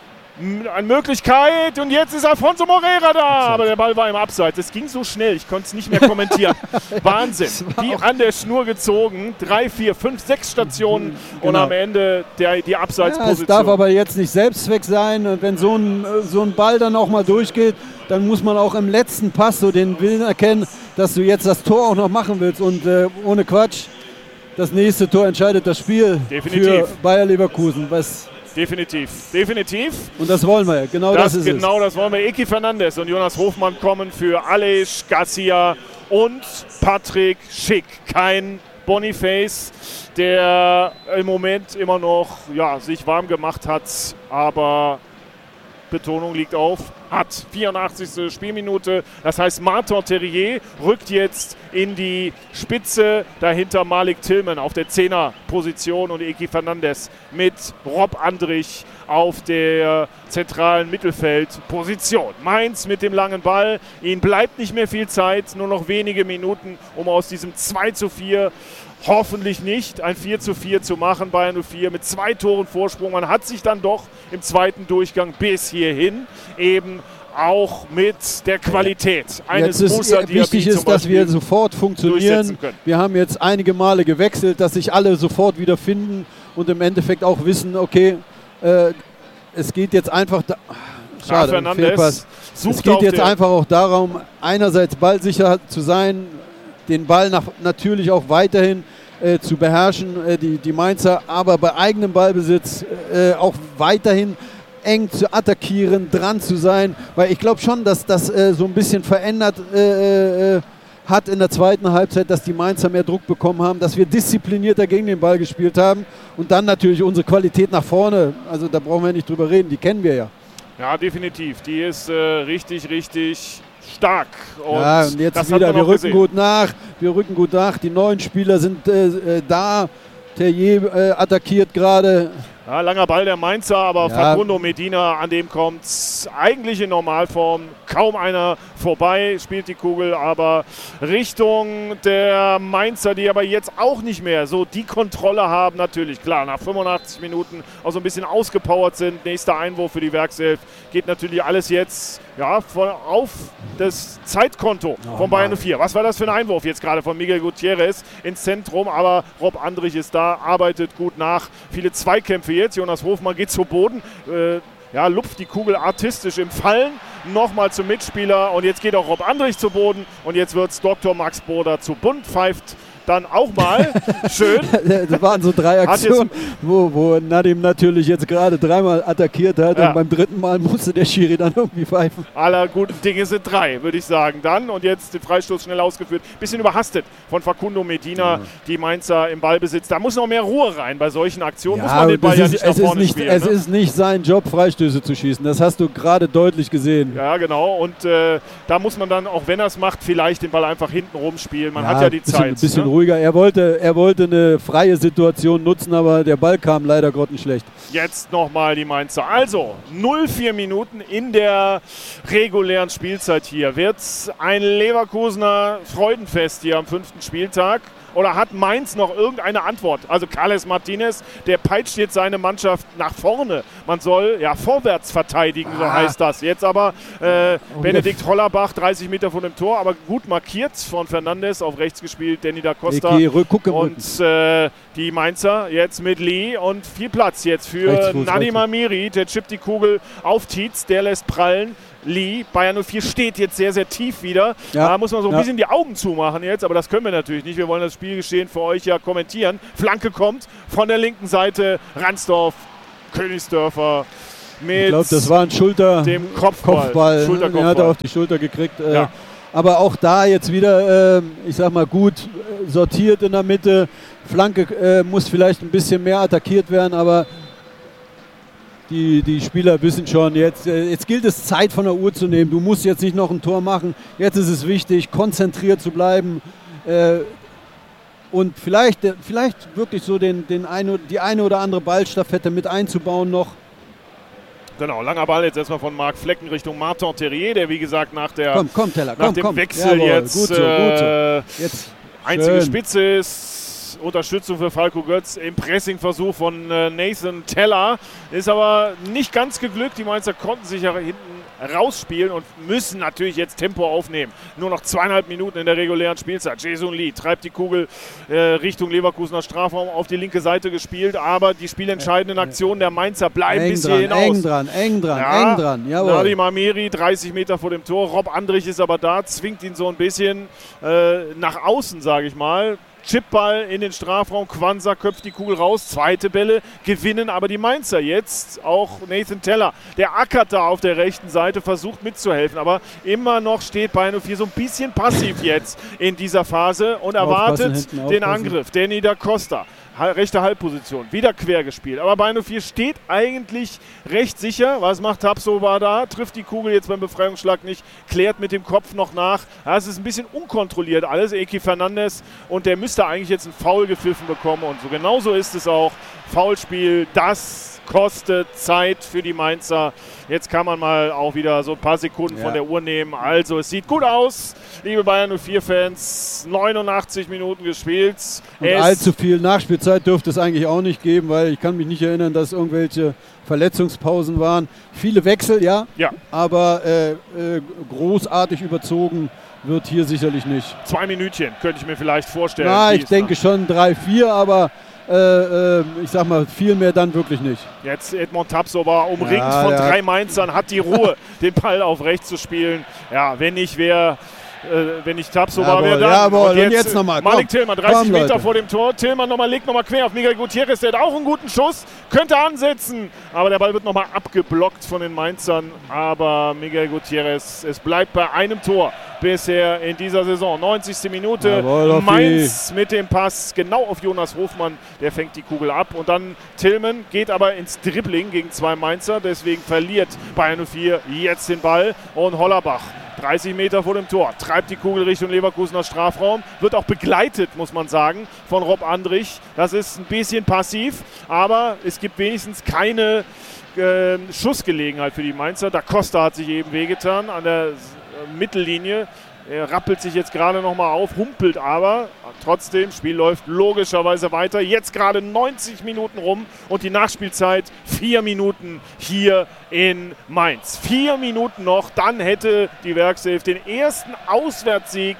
Speaker 2: Möglichkeit, und jetzt ist Alfonso Moreira da, aber der Ball war im Abseits. Es ging so schnell, ich konnte es nicht mehr kommentieren. Wahnsinn, wie an der Schnur gezogen, 3, 4, 5, 6 Stationen und am Ende die Abseitsposition.
Speaker 3: Es darf aber jetzt nicht Selbstzweck sein, und wenn so ein Ball dann auch mal durchgeht, dann muss man auch im letzten Pass so den Willen erkennen, dass du jetzt das Tor auch noch machen willst, und ohne Quatsch, das nächste Tor entscheidet das Spiel für Bayer Leverkusen.
Speaker 2: Definitiv.
Speaker 3: Und das wollen wir, das ist es.
Speaker 2: Genau, das wollen wir. Eki Fernandes und Jonas Hofmann kommen für Aleix Garcia und Patrick Schick. Kein Boniface, der im Moment immer noch sich warm gemacht hat, aber Betonung liegt auf, hat 84. Spielminute. Das heißt, Martin Terrier rückt jetzt in die Spitze, dahinter Malik Tillmann auf der 10er-Position und Eki Fernandes mit Rob Andrich auf der zentralen Mittelfeldposition. Mainz mit dem langen Ball. Ihnen bleibt nicht mehr viel Zeit, nur noch wenige Minuten, um aus diesem 2:4 hoffentlich nicht ein 4:4 zu machen. Bayern 04 mit 2 Toren Vorsprung. Man hat sich dann doch im zweiten Durchgang bis hierhin eben auch mit der Qualität eines Moussa Diaby
Speaker 3: wichtig ist, dass wir sofort funktionieren. Wir haben jetzt einige Male gewechselt, dass sich alle sofort wieder finden und im Endeffekt auch wissen, okay, es geht jetzt einfach schade, Fehlpass. Es geht jetzt einfach auch darum, einerseits ballsicher zu sein, den Ball natürlich auch weiterhin zu beherrschen, die Mainzer, aber bei eigenem Ballbesitz auch weiterhin eng zu attackieren, dran zu sein, weil ich glaube schon, dass das so ein bisschen verändert hat in der zweiten Halbzeit, dass die Mainzer mehr Druck bekommen haben, dass wir disziplinierter gegen den Ball gespielt haben und dann natürlich unsere Qualität nach vorne, also da brauchen wir nicht drüber reden, die kennen wir ja.
Speaker 2: Ja, definitiv, die ist richtig stark.
Speaker 3: Und jetzt wieder, wir rücken gut nach, die neuen Spieler sind da, Terrier attackiert gerade.
Speaker 2: Ja, langer Ball der Mainzer, aber Facundo Medina, an dem kommt eigentlich in Normalform kaum einer vorbei, spielt die Kugel aber Richtung der Mainzer, die aber jetzt auch nicht mehr so die Kontrolle haben, natürlich, klar, nach 85 Minuten auch so ein bisschen ausgepowert sind. Nächster Einwurf für die Werkself, geht natürlich alles jetzt auf das Zeitkonto von Bayern 04. Was war das für ein Einwurf jetzt gerade von Miguel Gutierrez ins Zentrum, aber Rob Andrich ist da, arbeitet gut nach, viele Zweikämpfe jetzt, Jonas Hofmann geht zu Boden, lupft die Kugel artistisch im Fallen, nochmal zum Mitspieler und jetzt geht auch Rob Andrich zu Boden und jetzt wird es Dr. Max Boder zu bunt, pfeift dann auch mal. Schön.
Speaker 3: Das waren so 3 Aktionen, wo Nadim natürlich jetzt gerade 3-mal attackiert hat und beim 3. Mal musste der Schiri dann irgendwie pfeifen.
Speaker 2: Aller guten Dinge sind 3, würde ich sagen. Dann und jetzt den Freistoß schnell ausgeführt. Bisschen überhastet von Facundo Medina, die Mainzer im Ballbesitz. Da muss noch mehr Ruhe rein bei solchen Aktionen. Muss man den Ball nicht nach vorne spielen.
Speaker 3: Es ist nicht sein Job, Freistöße zu schießen. Das hast du gerade deutlich gesehen.
Speaker 2: Ja, genau. Und da muss man dann, auch wenn er es macht, vielleicht den Ball einfach hinten rumspielen. Man hat ja die Zeit.
Speaker 3: Ein bisschen ruhiger. Er wollte eine freie Situation nutzen, aber der Ball kam leider grottenschlecht.
Speaker 2: Jetzt nochmal die Mainzer. Also 0,4 Minuten in der regulären Spielzeit hier. Wird ein Leverkusener Freudenfest hier am 5. Spieltag? Oder hat Mainz noch irgendeine Antwort? Also Carles Martinez, der peitscht jetzt seine Mannschaft nach vorne. Man soll ja vorwärts verteidigen, so heißt das. Jetzt aber Benedikt Hollerbach, 30 Meter von dem Tor, aber gut markiert von Fernandes, auf rechts gespielt, Danny da Costa. Und die Mainzer jetzt mit Lee und viel Platz jetzt für Nadim Amiri. Der chippt die Kugel auf Tietz, der lässt prallen. Lee, Bayern 04 steht jetzt sehr, sehr tief wieder. Ja. Da muss man so ein bisschen die Augen zumachen jetzt, aber das können wir natürlich nicht. Wir wollen das Spielgeschehen für euch ja kommentieren. Flanke kommt von der linken Seite. Ransdorf, Königsdörfer mit
Speaker 3: ich glaube, das war ein
Speaker 2: dem Kopfball.
Speaker 3: Er hat er auf die Schulter gekriegt. Aber auch da jetzt wieder, ich sag mal, gut sortiert in der Mitte. Flanke muss vielleicht ein bisschen mehr attackiert werden, aber die Spieler wissen schon, jetzt gilt es, Zeit von der Uhr zu nehmen. Du musst jetzt nicht noch ein Tor machen. Jetzt ist es wichtig, konzentriert zu bleiben und vielleicht wirklich so die eine oder andere Ballstaffette mit einzubauen noch.
Speaker 2: Genau, langer Ball jetzt erstmal von Marc Flecken Richtung Martin Terrier, der wie gesagt nach dem Wechsel jetzt,
Speaker 3: gut so. Jetzt
Speaker 2: einzige Spitze ist. Unterstützung für Falco Götz im Pressingversuch von Nathan Teller. Ist aber nicht ganz geglückt. Die Mainzer konnten sich ja hinten rausspielen und müssen natürlich jetzt Tempo aufnehmen. Nur noch 2,5 Minuten in der regulären Spielzeit. Jason Lee treibt die Kugel Richtung Leverkusener Strafraum auf die linke Seite gespielt, aber die spielentscheidenden Aktionen der Mainzer bleiben bis hier hinaus.
Speaker 3: Eng dran. Jawohl.
Speaker 2: Nadim Amiri, 30 Meter vor dem Tor. Rob Andrich ist aber da, zwingt ihn so ein bisschen nach außen, sage ich mal. Chipball in den Strafraum, Quansah köpft die Kugel raus, zweite Bälle gewinnen aber die Mainzer jetzt, auch Nathan Teller, der ackert da auf der rechten Seite, versucht mitzuhelfen, aber immer noch steht Bayern 04 so ein bisschen passiv jetzt in dieser Phase und erwartet den Angriff. Danny da Costa, rechte Halbposition, wieder quer gespielt, aber Bayern 04 steht eigentlich recht sicher. Was macht Tapsoba da? Trifft die Kugel jetzt beim Befreiungsschlag nicht, klärt mit dem Kopf noch nach. Ja, es ist ein bisschen unkontrolliert alles, Eki Fernandes, und der müsste eigentlich jetzt einen Foul gepfiffen bekommen und so genauso ist es auch. Foulspiel, das kostet Zeit für die Mainzer. Jetzt kann man mal auch wieder so ein paar Sekunden von der Uhr nehmen. Also es sieht gut aus, liebe Bayern 04-Fans. 89 Minuten gespielt.
Speaker 3: Und allzu viel Nachspielzeit dürfte es eigentlich auch nicht geben, weil ich kann mich nicht erinnern, dass irgendwelche Verletzungspausen waren. Viele Wechsel, ja. Aber großartig überzogen wird hier sicherlich nicht.
Speaker 2: 2 Minütchen könnte ich mir vielleicht vorstellen.
Speaker 3: Na, ich denke schon 3-4, aber ich sag mal, viel mehr dann wirklich nicht.
Speaker 2: Jetzt Edmond Tapsoba umringt von 3 Mainzern, hat die Ruhe, den Ball auf rechts zu spielen. Ja, wenn ich Tapsoba wäre, dann.
Speaker 3: Und jetzt nochmal.
Speaker 2: Malik Tillmann, 30 Meter vor dem Tor. Tillmann legt nochmal quer auf Miguel Gutierrez, der hat auch einen guten Schuss, könnte ansetzen. Aber der Ball wird nochmal abgeblockt von den Mainzern. Aber Miguel Gutierrez, es bleibt bei einem Tor bisher in dieser Saison. 90. Minute, Mainz mit dem Pass genau auf Jonas Hofmann, der fängt die Kugel ab. Und dann Tillmann geht aber ins Dribbling gegen 2 Mainzer, deswegen verliert Bayern 04 jetzt den Ball. Und Hollerbach, 30 Meter vor dem Tor, treibt die Kugel Richtung Leverkusener Strafraum, wird auch begleitet, muss man sagen, von Rob Andrich. Das ist ein bisschen passiv, aber es gibt wenigstens keine Schussgelegenheit für die Mainzer. Da Costa hat sich eben wehgetan an der Mittellinie. Er rappelt sich jetzt gerade nochmal auf, humpelt aber. Trotzdem, Spiel läuft logischerweise weiter. Jetzt gerade 90 Minuten rum und die Nachspielzeit 4 Minuten hier in Mainz. 4 Minuten noch, dann hätte die Werkself den ersten Auswärtssieg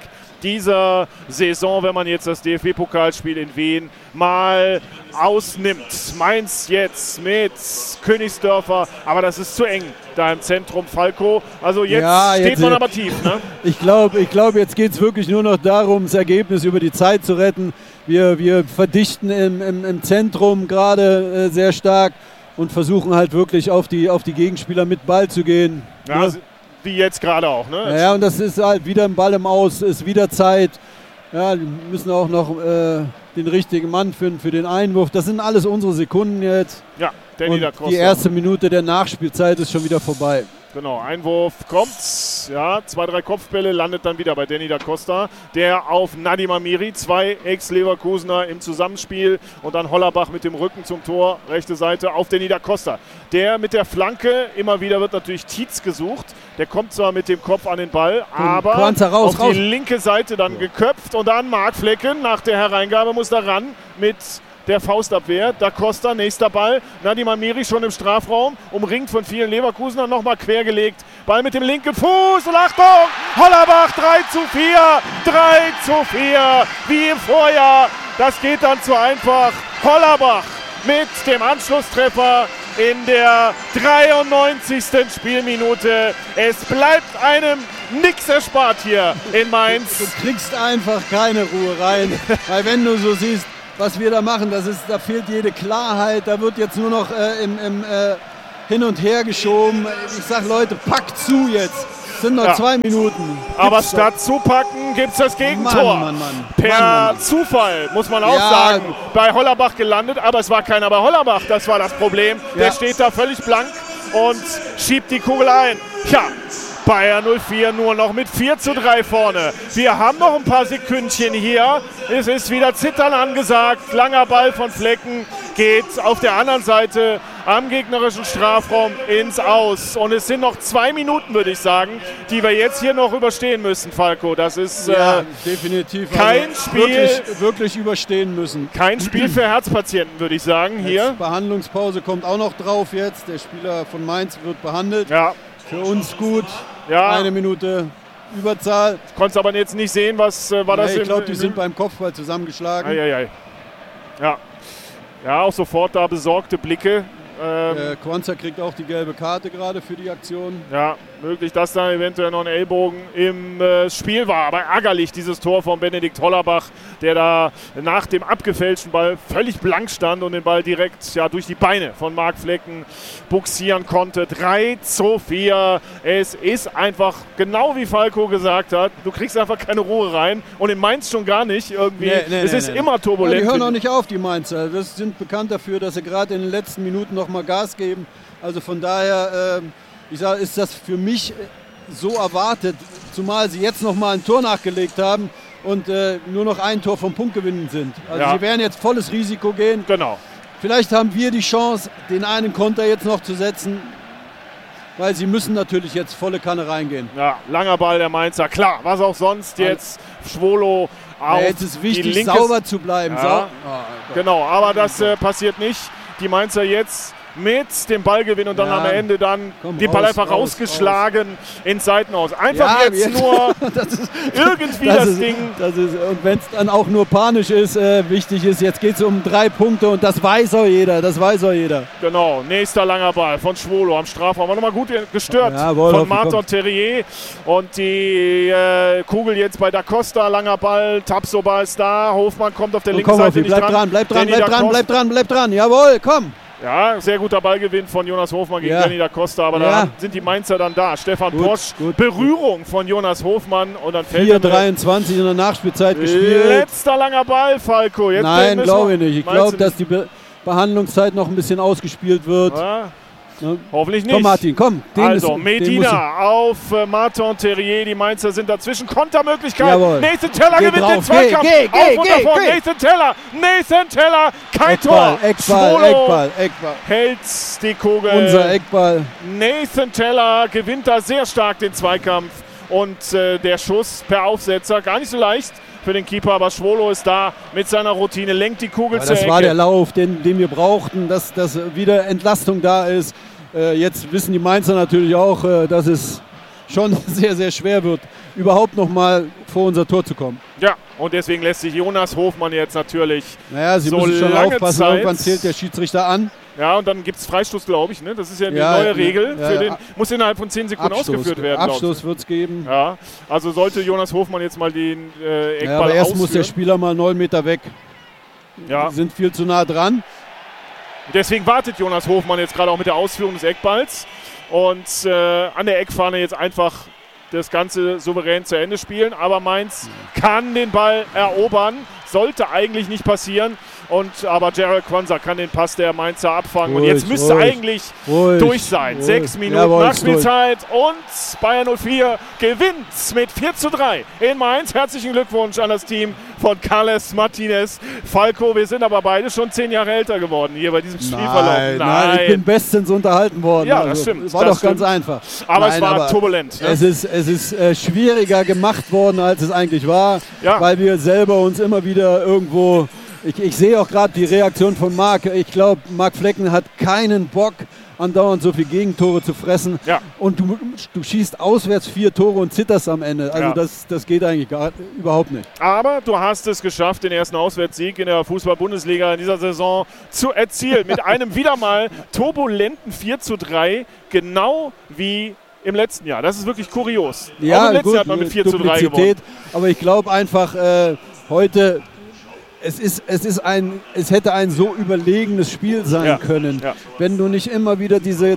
Speaker 2: dieser Saison, wenn man jetzt das DFB-Pokalspiel in Wien mal ausnimmt. Mainz jetzt mit Königsdörfer, aber das ist zu eng da im Zentrum, Falco. Also jetzt steht man aber tief. Ne?
Speaker 3: Ich glaube, jetzt geht es wirklich nur noch darum, das Ergebnis über die Zeit zu retten. Wir verdichten im Zentrum gerade sehr stark und versuchen halt wirklich auf die Gegenspieler mit Ball zu gehen.
Speaker 2: Ja, wie jetzt gerade auch. Ne?
Speaker 3: Ja, und das ist halt wieder ein Ball im Aus, ist wieder Zeit. Ja, die müssen auch noch den richtigen Mann finden für den Einwurf. Das sind alles unsere Sekunden jetzt.
Speaker 2: Ja, Danny da Costa.
Speaker 3: Die erste Minute der Nachspielzeit ist schon wieder vorbei.
Speaker 2: Genau, Einwurf kommt, ja, 2, 3 Kopfbälle, landet dann wieder bei Danny da Costa, der auf Nadim Amiri, 2 Ex-Leverkusener im Zusammenspiel und dann Hollerbach mit dem Rücken zum Tor, rechte Seite auf Danny da Costa. Der mit der Flanke, immer wieder wird natürlich Tietz gesucht, der kommt zwar mit dem Kopf an den Ball, aber auf die linke Seite dann geköpft und dann Marc Flecken, nach der Hereingabe muss er ran mit der Faustabwehr, da Costa, nächster Ball, Nadim Amiri schon im Strafraum, umringt von vielen Leverkusenern, nochmal quergelegt, Ball mit dem linken Fuß und Achtung, Hollerbach 3:4, wie im Vorjahr, das geht dann zu einfach, Hollerbach mit dem Anschlusstreffer in der 93. Spielminute, es bleibt einem nichts erspart hier in Mainz.
Speaker 3: Du kriegst einfach keine Ruhe rein, weil wenn du so siehst, was wir da machen, da fehlt jede Klarheit, da wird jetzt nur noch hin und her geschoben. Ich sag Leute, packt zu jetzt, es sind noch 2 Minuten.
Speaker 2: Aber statt zupacken gibt es das Gegentor.
Speaker 3: Mann.
Speaker 2: Per Zufall, muss man auch sagen, bei Hollerbach gelandet, aber es war keiner bei Hollerbach, das war das Problem. Der steht da völlig blank und schiebt die Kugel ein. Ja, Bayer 04 nur noch mit 4:3 vorne. Wir haben noch ein paar Sekündchen hier. Es ist wieder Zittern angesagt. Langer Ball von Flecken geht auf der anderen Seite am gegnerischen Strafraum ins Aus. Und es sind noch 2 Minuten, würde ich sagen, die wir jetzt hier noch überstehen müssen, Falco. Das ist
Speaker 3: definitiv
Speaker 2: kein Spiel.
Speaker 3: Wirklich überstehen müssen.
Speaker 2: Kein Spiel für Herzpatienten, würde ich sagen. Hier.
Speaker 3: Behandlungspause kommt auch noch drauf jetzt. Der Spieler von Mainz wird behandelt.
Speaker 2: Ja.
Speaker 3: Für uns gut.
Speaker 2: Ja.
Speaker 3: 1 Minute Überzahl.
Speaker 2: Konntest aber jetzt nicht sehen, was war das?
Speaker 3: Ich glaube, die sind beim Kopfball zusammengeschlagen.
Speaker 2: Ja, auch sofort da besorgte Blicke.
Speaker 3: Quanza kriegt auch die gelbe Karte gerade für die Aktion.
Speaker 2: Ja, möglich, dass da eventuell noch ein Ellbogen im Spiel war. Aber ärgerlich, dieses Tor von Benedikt Hollerbach, der da nach dem abgefälschten Ball völlig blank stand und den Ball direkt durch die Beine von Marc Flecken buxieren konnte. 3:4. Es ist einfach, genau wie Falco gesagt hat, du kriegst einfach keine Ruhe rein. Und in Mainz schon gar nicht irgendwie. Es ist immer turbulent.
Speaker 3: Die hören auch nicht auf, die Mainzer. Das sind bekannt dafür, dass sie gerade in den letzten Minuten noch mal Gas geben. Also von daher, ist das für mich so erwartet, zumal sie jetzt noch mal ein Tor nachgelegt haben und nur noch ein Tor vom Punktgewinn sind. Also sie werden jetzt volles Risiko gehen.
Speaker 2: Genau.
Speaker 3: Vielleicht haben wir die Chance, den einen Konter jetzt noch zu setzen, weil sie müssen natürlich jetzt volle Kanne reingehen.
Speaker 2: Ja, langer Ball der Mainzer. Klar, was auch sonst jetzt. Schwolo auf
Speaker 3: jetzt ist wichtig,
Speaker 2: die linke
Speaker 3: sauber zu bleiben.
Speaker 2: Ja, genau, aber das passiert nicht. Die Mainzer jetzt mit dem Ballgewinn und dann am Ende dann den Ball einfach rausgeschlagen ins Seitenhaus. Einfach jetzt nur irgendwie das Ding.
Speaker 3: Und wenn es dann auch nur panisch ist, wichtig ist, jetzt geht es um 3 Punkte und das weiß auch jeder.
Speaker 2: Genau, nächster langer Ball von Schwolo am Strafraum. War nochmal gut gestört von Martin Terrier. Und die Kugel jetzt bei da Costa, langer Ball, Tapsoba ist da, Hofmann kommt auf der linken Seite nicht dran.
Speaker 3: Bleib dran, jawohl, komm.
Speaker 2: Ja, sehr guter Ballgewinn von Jonas Hofmann gegen Danny da Costa, aber da sind die Mainzer dann da. Stefan Posch, Berührung von Jonas Hofmann und dann fällt
Speaker 3: 4:23 in der Nachspielzeit gespielt.
Speaker 2: Letzter langer Ball, Falco. Jetzt
Speaker 3: nein, glaube ich nicht. Ich glaube, dass die Behandlungszeit noch ein bisschen ausgespielt wird.
Speaker 2: Ja. Hoffentlich nicht.
Speaker 3: Komm, Martin, komm.
Speaker 2: Also, Medina auf Martin Terrier. Die Mainzer sind dazwischen. Kontermöglichkeit. Nathan Teller gewinnt den Zweikampf. Nathan Teller. Kein Tor.
Speaker 3: Eckball.
Speaker 2: Hält die Kugel.
Speaker 3: Unser Eckball.
Speaker 2: Nathan Teller gewinnt da sehr stark den Zweikampf. Und der Schuss per Aufsetzer. Gar nicht so leicht für den Keeper, aber Schwolo ist da mit seiner Routine, lenkt die Kugel zur Ecke.
Speaker 3: Das war der Lauf, den wir brauchten, dass wieder Entlastung da ist. Jetzt wissen die Mainzer natürlich auch, dass es schon sehr, sehr schwer wird, überhaupt noch mal vor unser Tor zu kommen.
Speaker 2: Ja, und deswegen lässt sich Jonas Hofmann jetzt natürlich
Speaker 3: Naja, sie
Speaker 2: so
Speaker 3: müssen schon
Speaker 2: lange
Speaker 3: aufpassen,
Speaker 2: Zeit.
Speaker 3: irgendwann zählt der Schiedsrichter an.
Speaker 2: Ja, und dann gibt es Freistoß, glaube ich. Ne? Das ist ja die
Speaker 3: Ja,
Speaker 2: neue Regel.
Speaker 3: ja,
Speaker 2: Für
Speaker 3: ja.
Speaker 2: den, muss innerhalb von 10 Sekunden ausgeführt werden. glaub ich.
Speaker 3: Abstoß wird es geben.
Speaker 2: Ja, also sollte Jonas Hofmann jetzt mal den Eckball
Speaker 3: Ja, aber erst
Speaker 2: ausführen.
Speaker 3: muss der Spieler mal 9 Meter weg.
Speaker 2: Ja.
Speaker 3: Die sind viel zu nah dran.
Speaker 2: Deswegen wartet Jonas Hofmann jetzt gerade auch mit der Ausführung des Eckballs. Und an der Eckfahne jetzt einfach das Ganze souverän zu Ende spielen. Aber Mainz kann den Ball erobern. Sollte eigentlich nicht passieren. Aber Gerald Quansah kann den Pass der Mainzer abfangen. Und jetzt müsste eigentlich durch sein. 6 Minuten
Speaker 3: Jawohl,
Speaker 2: Nachspielzeit. Und Bayern 04 gewinnt mit 4:3 in Mainz. Herzlichen Glückwunsch an das Team von Carles Martinez. Falco, wir sind aber beide schon 10 Jahre älter geworden hier bei diesem Spielverlauf.
Speaker 3: Nein, ich bin bestens unterhalten worden.
Speaker 2: Ja, das stimmt.
Speaker 3: War
Speaker 2: das
Speaker 3: doch ganz
Speaker 2: stimmt.
Speaker 3: einfach.
Speaker 2: Aber
Speaker 3: Nein,
Speaker 2: es war turbulent. Ne?
Speaker 3: Es ist schwieriger gemacht worden, als es eigentlich war,
Speaker 2: Ja.
Speaker 3: weil wir selber uns immer wieder irgendwo... Ich sehe auch gerade die Reaktion von Marc. Ich glaube, Marc Flecken hat keinen Bock, andauernd so viele Gegentore zu fressen.
Speaker 2: Ja.
Speaker 3: Und du schießt auswärts 4 Tore und zitterst am Ende. Also
Speaker 2: Ja.
Speaker 3: das geht eigentlich überhaupt nicht.
Speaker 2: Aber du hast es geschafft, den ersten Auswärtssieg in der Fußball-Bundesliga in dieser Saison zu erzielen. Mit einem wieder mal turbulenten 4:3, genau wie im letzten Jahr. Das ist wirklich kurios. Auch im letzten Jahr hat man mit 4:3 gewonnen.
Speaker 3: Aber ich glaube einfach, heute... Es hätte ein so überlegenes Spiel sein können,
Speaker 2: ja.
Speaker 3: wenn du nicht immer wieder diese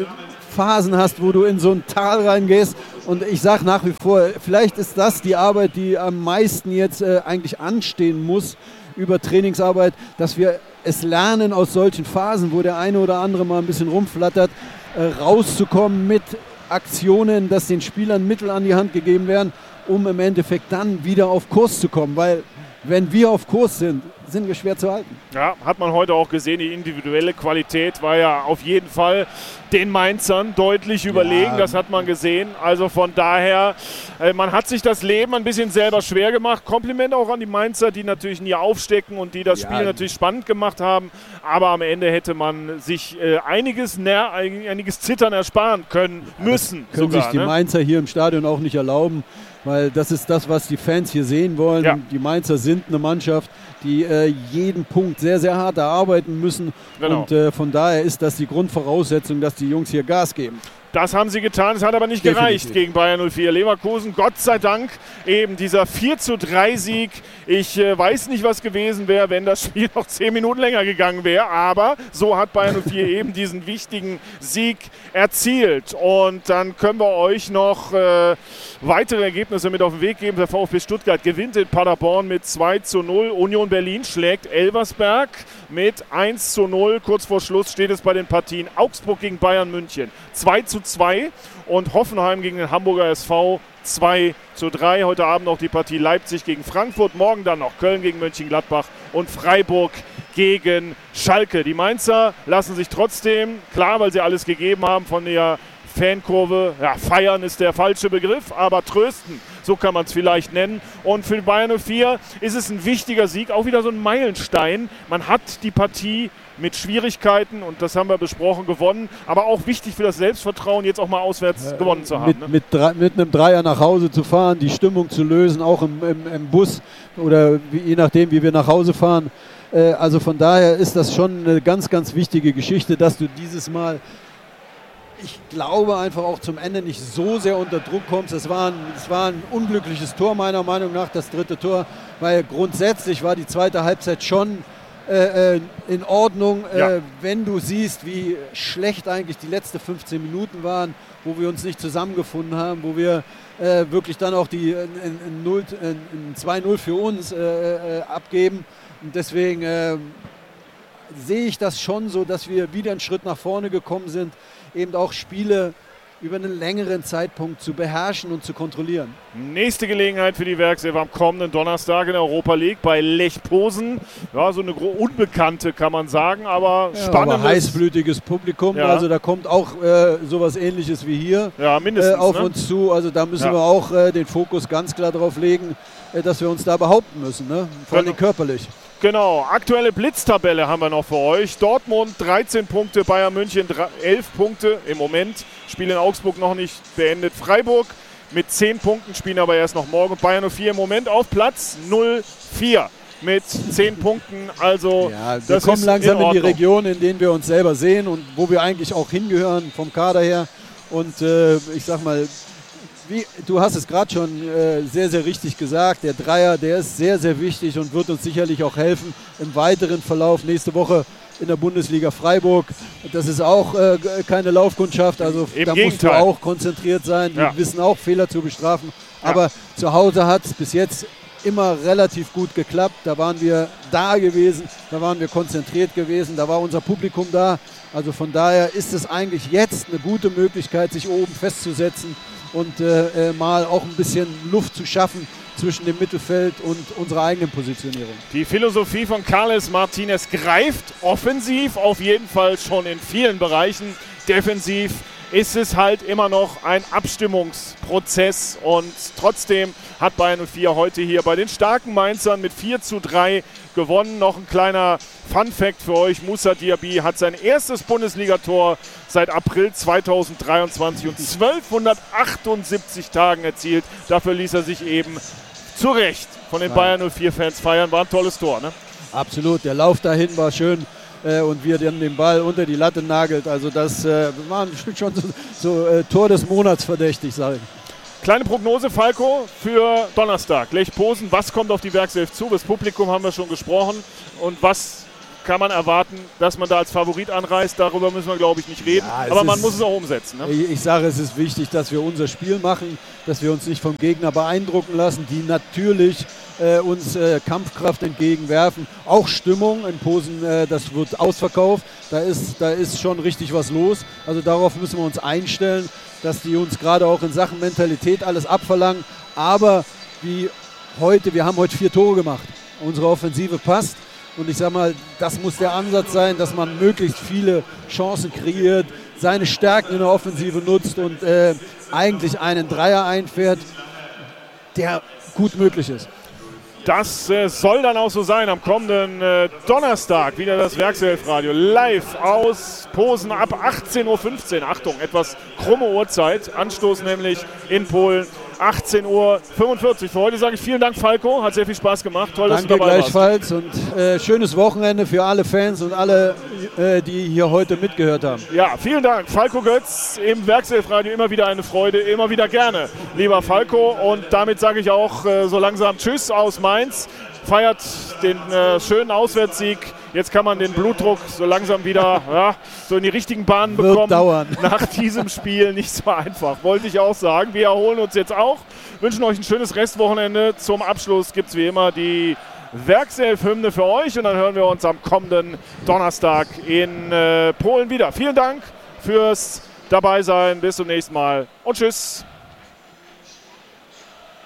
Speaker 3: Phasen hast, wo du in so ein Tal reingehst. Und ich sage nach wie vor, vielleicht ist das die Arbeit, die am meisten jetzt eigentlich anstehen muss, über Trainingsarbeit, dass wir es lernen, aus solchen Phasen, wo der eine oder andere mal ein bisschen rumflattert, rauszukommen mit Aktionen, dass den Spielern Mittel an die Hand gegeben werden, um im Endeffekt dann wieder auf Kurs zu kommen, weil wenn wir auf Kurs sind, sind wir schwer zu halten.
Speaker 2: Ja, hat man heute auch gesehen, die individuelle Qualität war ja auf jeden Fall den Mainzern deutlich überlegen, das hat man gesehen. Also von daher, man hat sich das Leben ein bisschen selber schwer gemacht. Kompliment auch an die Mainzer, die natürlich nie aufstecken und die das Spiel natürlich spannend gemacht haben. Aber am Ende hätte man sich einiges Zittern ersparen müssen.
Speaker 3: Können
Speaker 2: sogar,
Speaker 3: sich die Mainzer hier im Stadion auch nicht erlauben. Weil das ist das, was die Fans hier sehen wollen.
Speaker 2: Ja.
Speaker 3: Die Mainzer sind eine Mannschaft, die jeden Punkt sehr, sehr hart erarbeiten müssen.
Speaker 2: Genau.
Speaker 3: Und von daher ist das die Grundvoraussetzung, dass die Jungs hier Gas geben.
Speaker 2: Das haben sie getan, es hat aber nicht
Speaker 3: Definitiv.
Speaker 2: gereicht gegen Bayern 04 Leverkusen. Gott sei Dank eben dieser 4:3-Sieg. Ich weiß nicht, was gewesen wäre, wenn das Spiel noch 10 Minuten länger gegangen wäre. Aber so hat Bayern 04 eben diesen wichtigen Sieg erzielt. Und dann können wir euch noch weitere Ergebnisse mit auf den Weg geben. Der VfB Stuttgart gewinnt in Paderborn mit 2:0. Union Berlin schlägt Elversberg mit 1:0. Kurz vor Schluss steht es bei den Partien Augsburg gegen Bayern München 2:2 und Hoffenheim gegen den Hamburger SV 2:3. Heute Abend noch die Partie Leipzig gegen Frankfurt. Morgen dann noch Köln gegen Mönchengladbach und Freiburg gegen Schalke. Die Mainzer lassen sich trotzdem, klar, weil sie alles gegeben haben, von der Fankurve, feiern ist der falsche Begriff, aber trösten, so kann man es vielleicht nennen. Und für Bayern 04 ist es ein wichtiger Sieg, auch wieder so ein Meilenstein. Man hat die Partie mit Schwierigkeiten, und das haben wir besprochen, gewonnen, aber auch wichtig für das Selbstvertrauen, jetzt auch mal auswärts gewonnen zu haben.
Speaker 3: Mit einem Dreier nach Hause zu fahren, die Stimmung zu lösen, auch im Bus oder je nachdem, wie wir nach Hause fahren. Also von daher ist das schon eine ganz, ganz wichtige Geschichte, dass du dieses Mal, ich glaube, einfach auch zum Ende nicht so sehr unter Druck kommst. Es war ein unglückliches Tor meiner Meinung nach, das dritte Tor, weil grundsätzlich war die zweite Halbzeit schon in Ordnung, wenn du siehst, wie schlecht eigentlich die letzten 15 Minuten waren, wo wir uns nicht zusammengefunden haben, wo wir wirklich dann auch die 2:0 für uns abgeben. Und deswegen sehe ich das schon so, dass wir wieder einen Schritt nach vorne gekommen sind, eben auch Spiele über einen längeren Zeitpunkt zu beherrschen und zu kontrollieren.
Speaker 2: Nächste Gelegenheit für die Werkself am kommenden Donnerstag in der Europa League bei Lech Posen. Ja, so eine Unbekannte kann man sagen, aber spannendes.
Speaker 3: Aber heißblütiges Publikum, also da kommt auch sowas Ähnliches wie hier
Speaker 2: mindestens,
Speaker 3: auf uns zu. Also da müssen wir auch den Fokus ganz klar darauf legen, dass wir uns da behaupten müssen, ne? Vor allem körperlich.
Speaker 2: Genau, aktuelle Blitztabelle haben wir noch für euch. Dortmund 13 Punkte, Bayern München 11 Punkte im Moment. Spiel in Augsburg noch nicht beendet. Freiburg mit 10 Punkten, spielen aber erst noch morgen. Bayern 04 im Moment auf Platz 04 mit 10 Punkten. Also
Speaker 3: ja, wir
Speaker 2: das
Speaker 3: kommen
Speaker 2: ist
Speaker 3: langsam in die
Speaker 2: Ordnung.
Speaker 3: Region, in denen wir uns selber sehen und wo wir eigentlich auch hingehören vom Kader her. Und ich sag mal, du hast es gerade schon sehr, sehr richtig gesagt, der Dreier, der ist sehr, sehr wichtig und wird uns sicherlich auch helfen im weiteren Verlauf. Nächste Woche in der Bundesliga Freiburg, das ist auch keine Laufkundschaft, also
Speaker 2: Im
Speaker 3: da
Speaker 2: Gegenteil.
Speaker 3: musst du auch konzentriert sein. Wir wissen auch, Fehler zu bestrafen, aber zu Hause hat es bis jetzt immer relativ gut geklappt. Da waren wir da gewesen, da waren wir konzentriert gewesen, da war unser Publikum da. Also von daher ist es eigentlich jetzt eine gute Möglichkeit, sich oben festzusetzen und mal auch ein bisschen Luft zu schaffen zwischen dem Mittelfeld und unserer eigenen Positionierung.
Speaker 2: Die Philosophie von Carles Martinez greift offensiv auf jeden Fall schon in vielen Bereichen. Defensiv ist es halt immer noch ein Abstimmungsprozess und trotzdem hat Bayern 04 heute hier bei den starken Mainzern mit 4:3 gewonnen. Noch ein kleiner Fun-Fact für euch: Moussa Diaby hat sein erstes Bundesligator seit April 2023 und 1278 Tagen erzielt. Dafür ließ er sich eben zu Recht von den Bayern 04-Fans feiern. War ein tolles Tor, ne?
Speaker 3: Absolut, der Lauf dahin war schön. Und wir dann den Ball unter die Latte nagelt. Also das war schon so Tor des Monats verdächtig, sage ich.
Speaker 2: Kleine Prognose, Falco, für Donnerstag. Lech Posen, was kommt auf die Werkself zu? Das Publikum haben wir schon gesprochen. Und was kann man erwarten, dass man da als Favorit anreist? Darüber müssen wir, glaube ich, nicht reden. Ja, aber man muss es auch umsetzen. Ne?
Speaker 3: Ich sage, es ist wichtig, dass wir unser Spiel machen, dass wir uns nicht vom Gegner beeindrucken lassen, die natürlich uns Kampfkraft entgegenwerfen. Auch Stimmung in Posen, das wird ausverkauft. Da ist schon richtig was los. Also darauf müssen wir uns einstellen, dass die uns gerade auch in Sachen Mentalität alles abverlangen. Aber wie heute, wir haben heute 4 Tore gemacht. Unsere Offensive passt. Und ich sage mal, das muss der Ansatz sein, dass man möglichst viele Chancen kreiert, seine Stärken in der Offensive nutzt und eigentlich einen Dreier einfährt, der gut möglich ist.
Speaker 2: Das soll dann auch so sein am kommenden Donnerstag. Wieder das Werkself-Radio live aus Posen ab 18:15 Uhr. Achtung, etwas krumme Uhrzeit. Anstoß nämlich in Polen. 18:45 Uhr. Für heute sage ich vielen Dank, Falco. Hat sehr viel Spaß gemacht. Toll, dass du dabei
Speaker 3: gleichfalls warst. Und schönes Wochenende für alle Fans und alle, die hier heute mitgehört haben.
Speaker 2: Ja, vielen Dank. Falco Götz im Werkself-Radio. Immer wieder eine Freude. Immer wieder gerne, lieber Falco. Und damit sage ich auch so langsam Tschüss aus Mainz. Feiert den schönen Auswärtssieg. Jetzt kann man den Blutdruck so langsam wieder so in die richtigen Bahnen bekommen.
Speaker 3: Wird dauern.
Speaker 2: Nach diesem Spiel nicht so einfach, wollte ich auch sagen. Wir erholen uns jetzt auch, wünschen euch ein schönes Restwochenende. Zum Abschluss gibt es wie immer die Werkself-Hymne für euch und dann hören wir uns am kommenden Donnerstag in Polen wieder. Vielen Dank fürs Dabeisein, bis zum nächsten Mal und tschüss.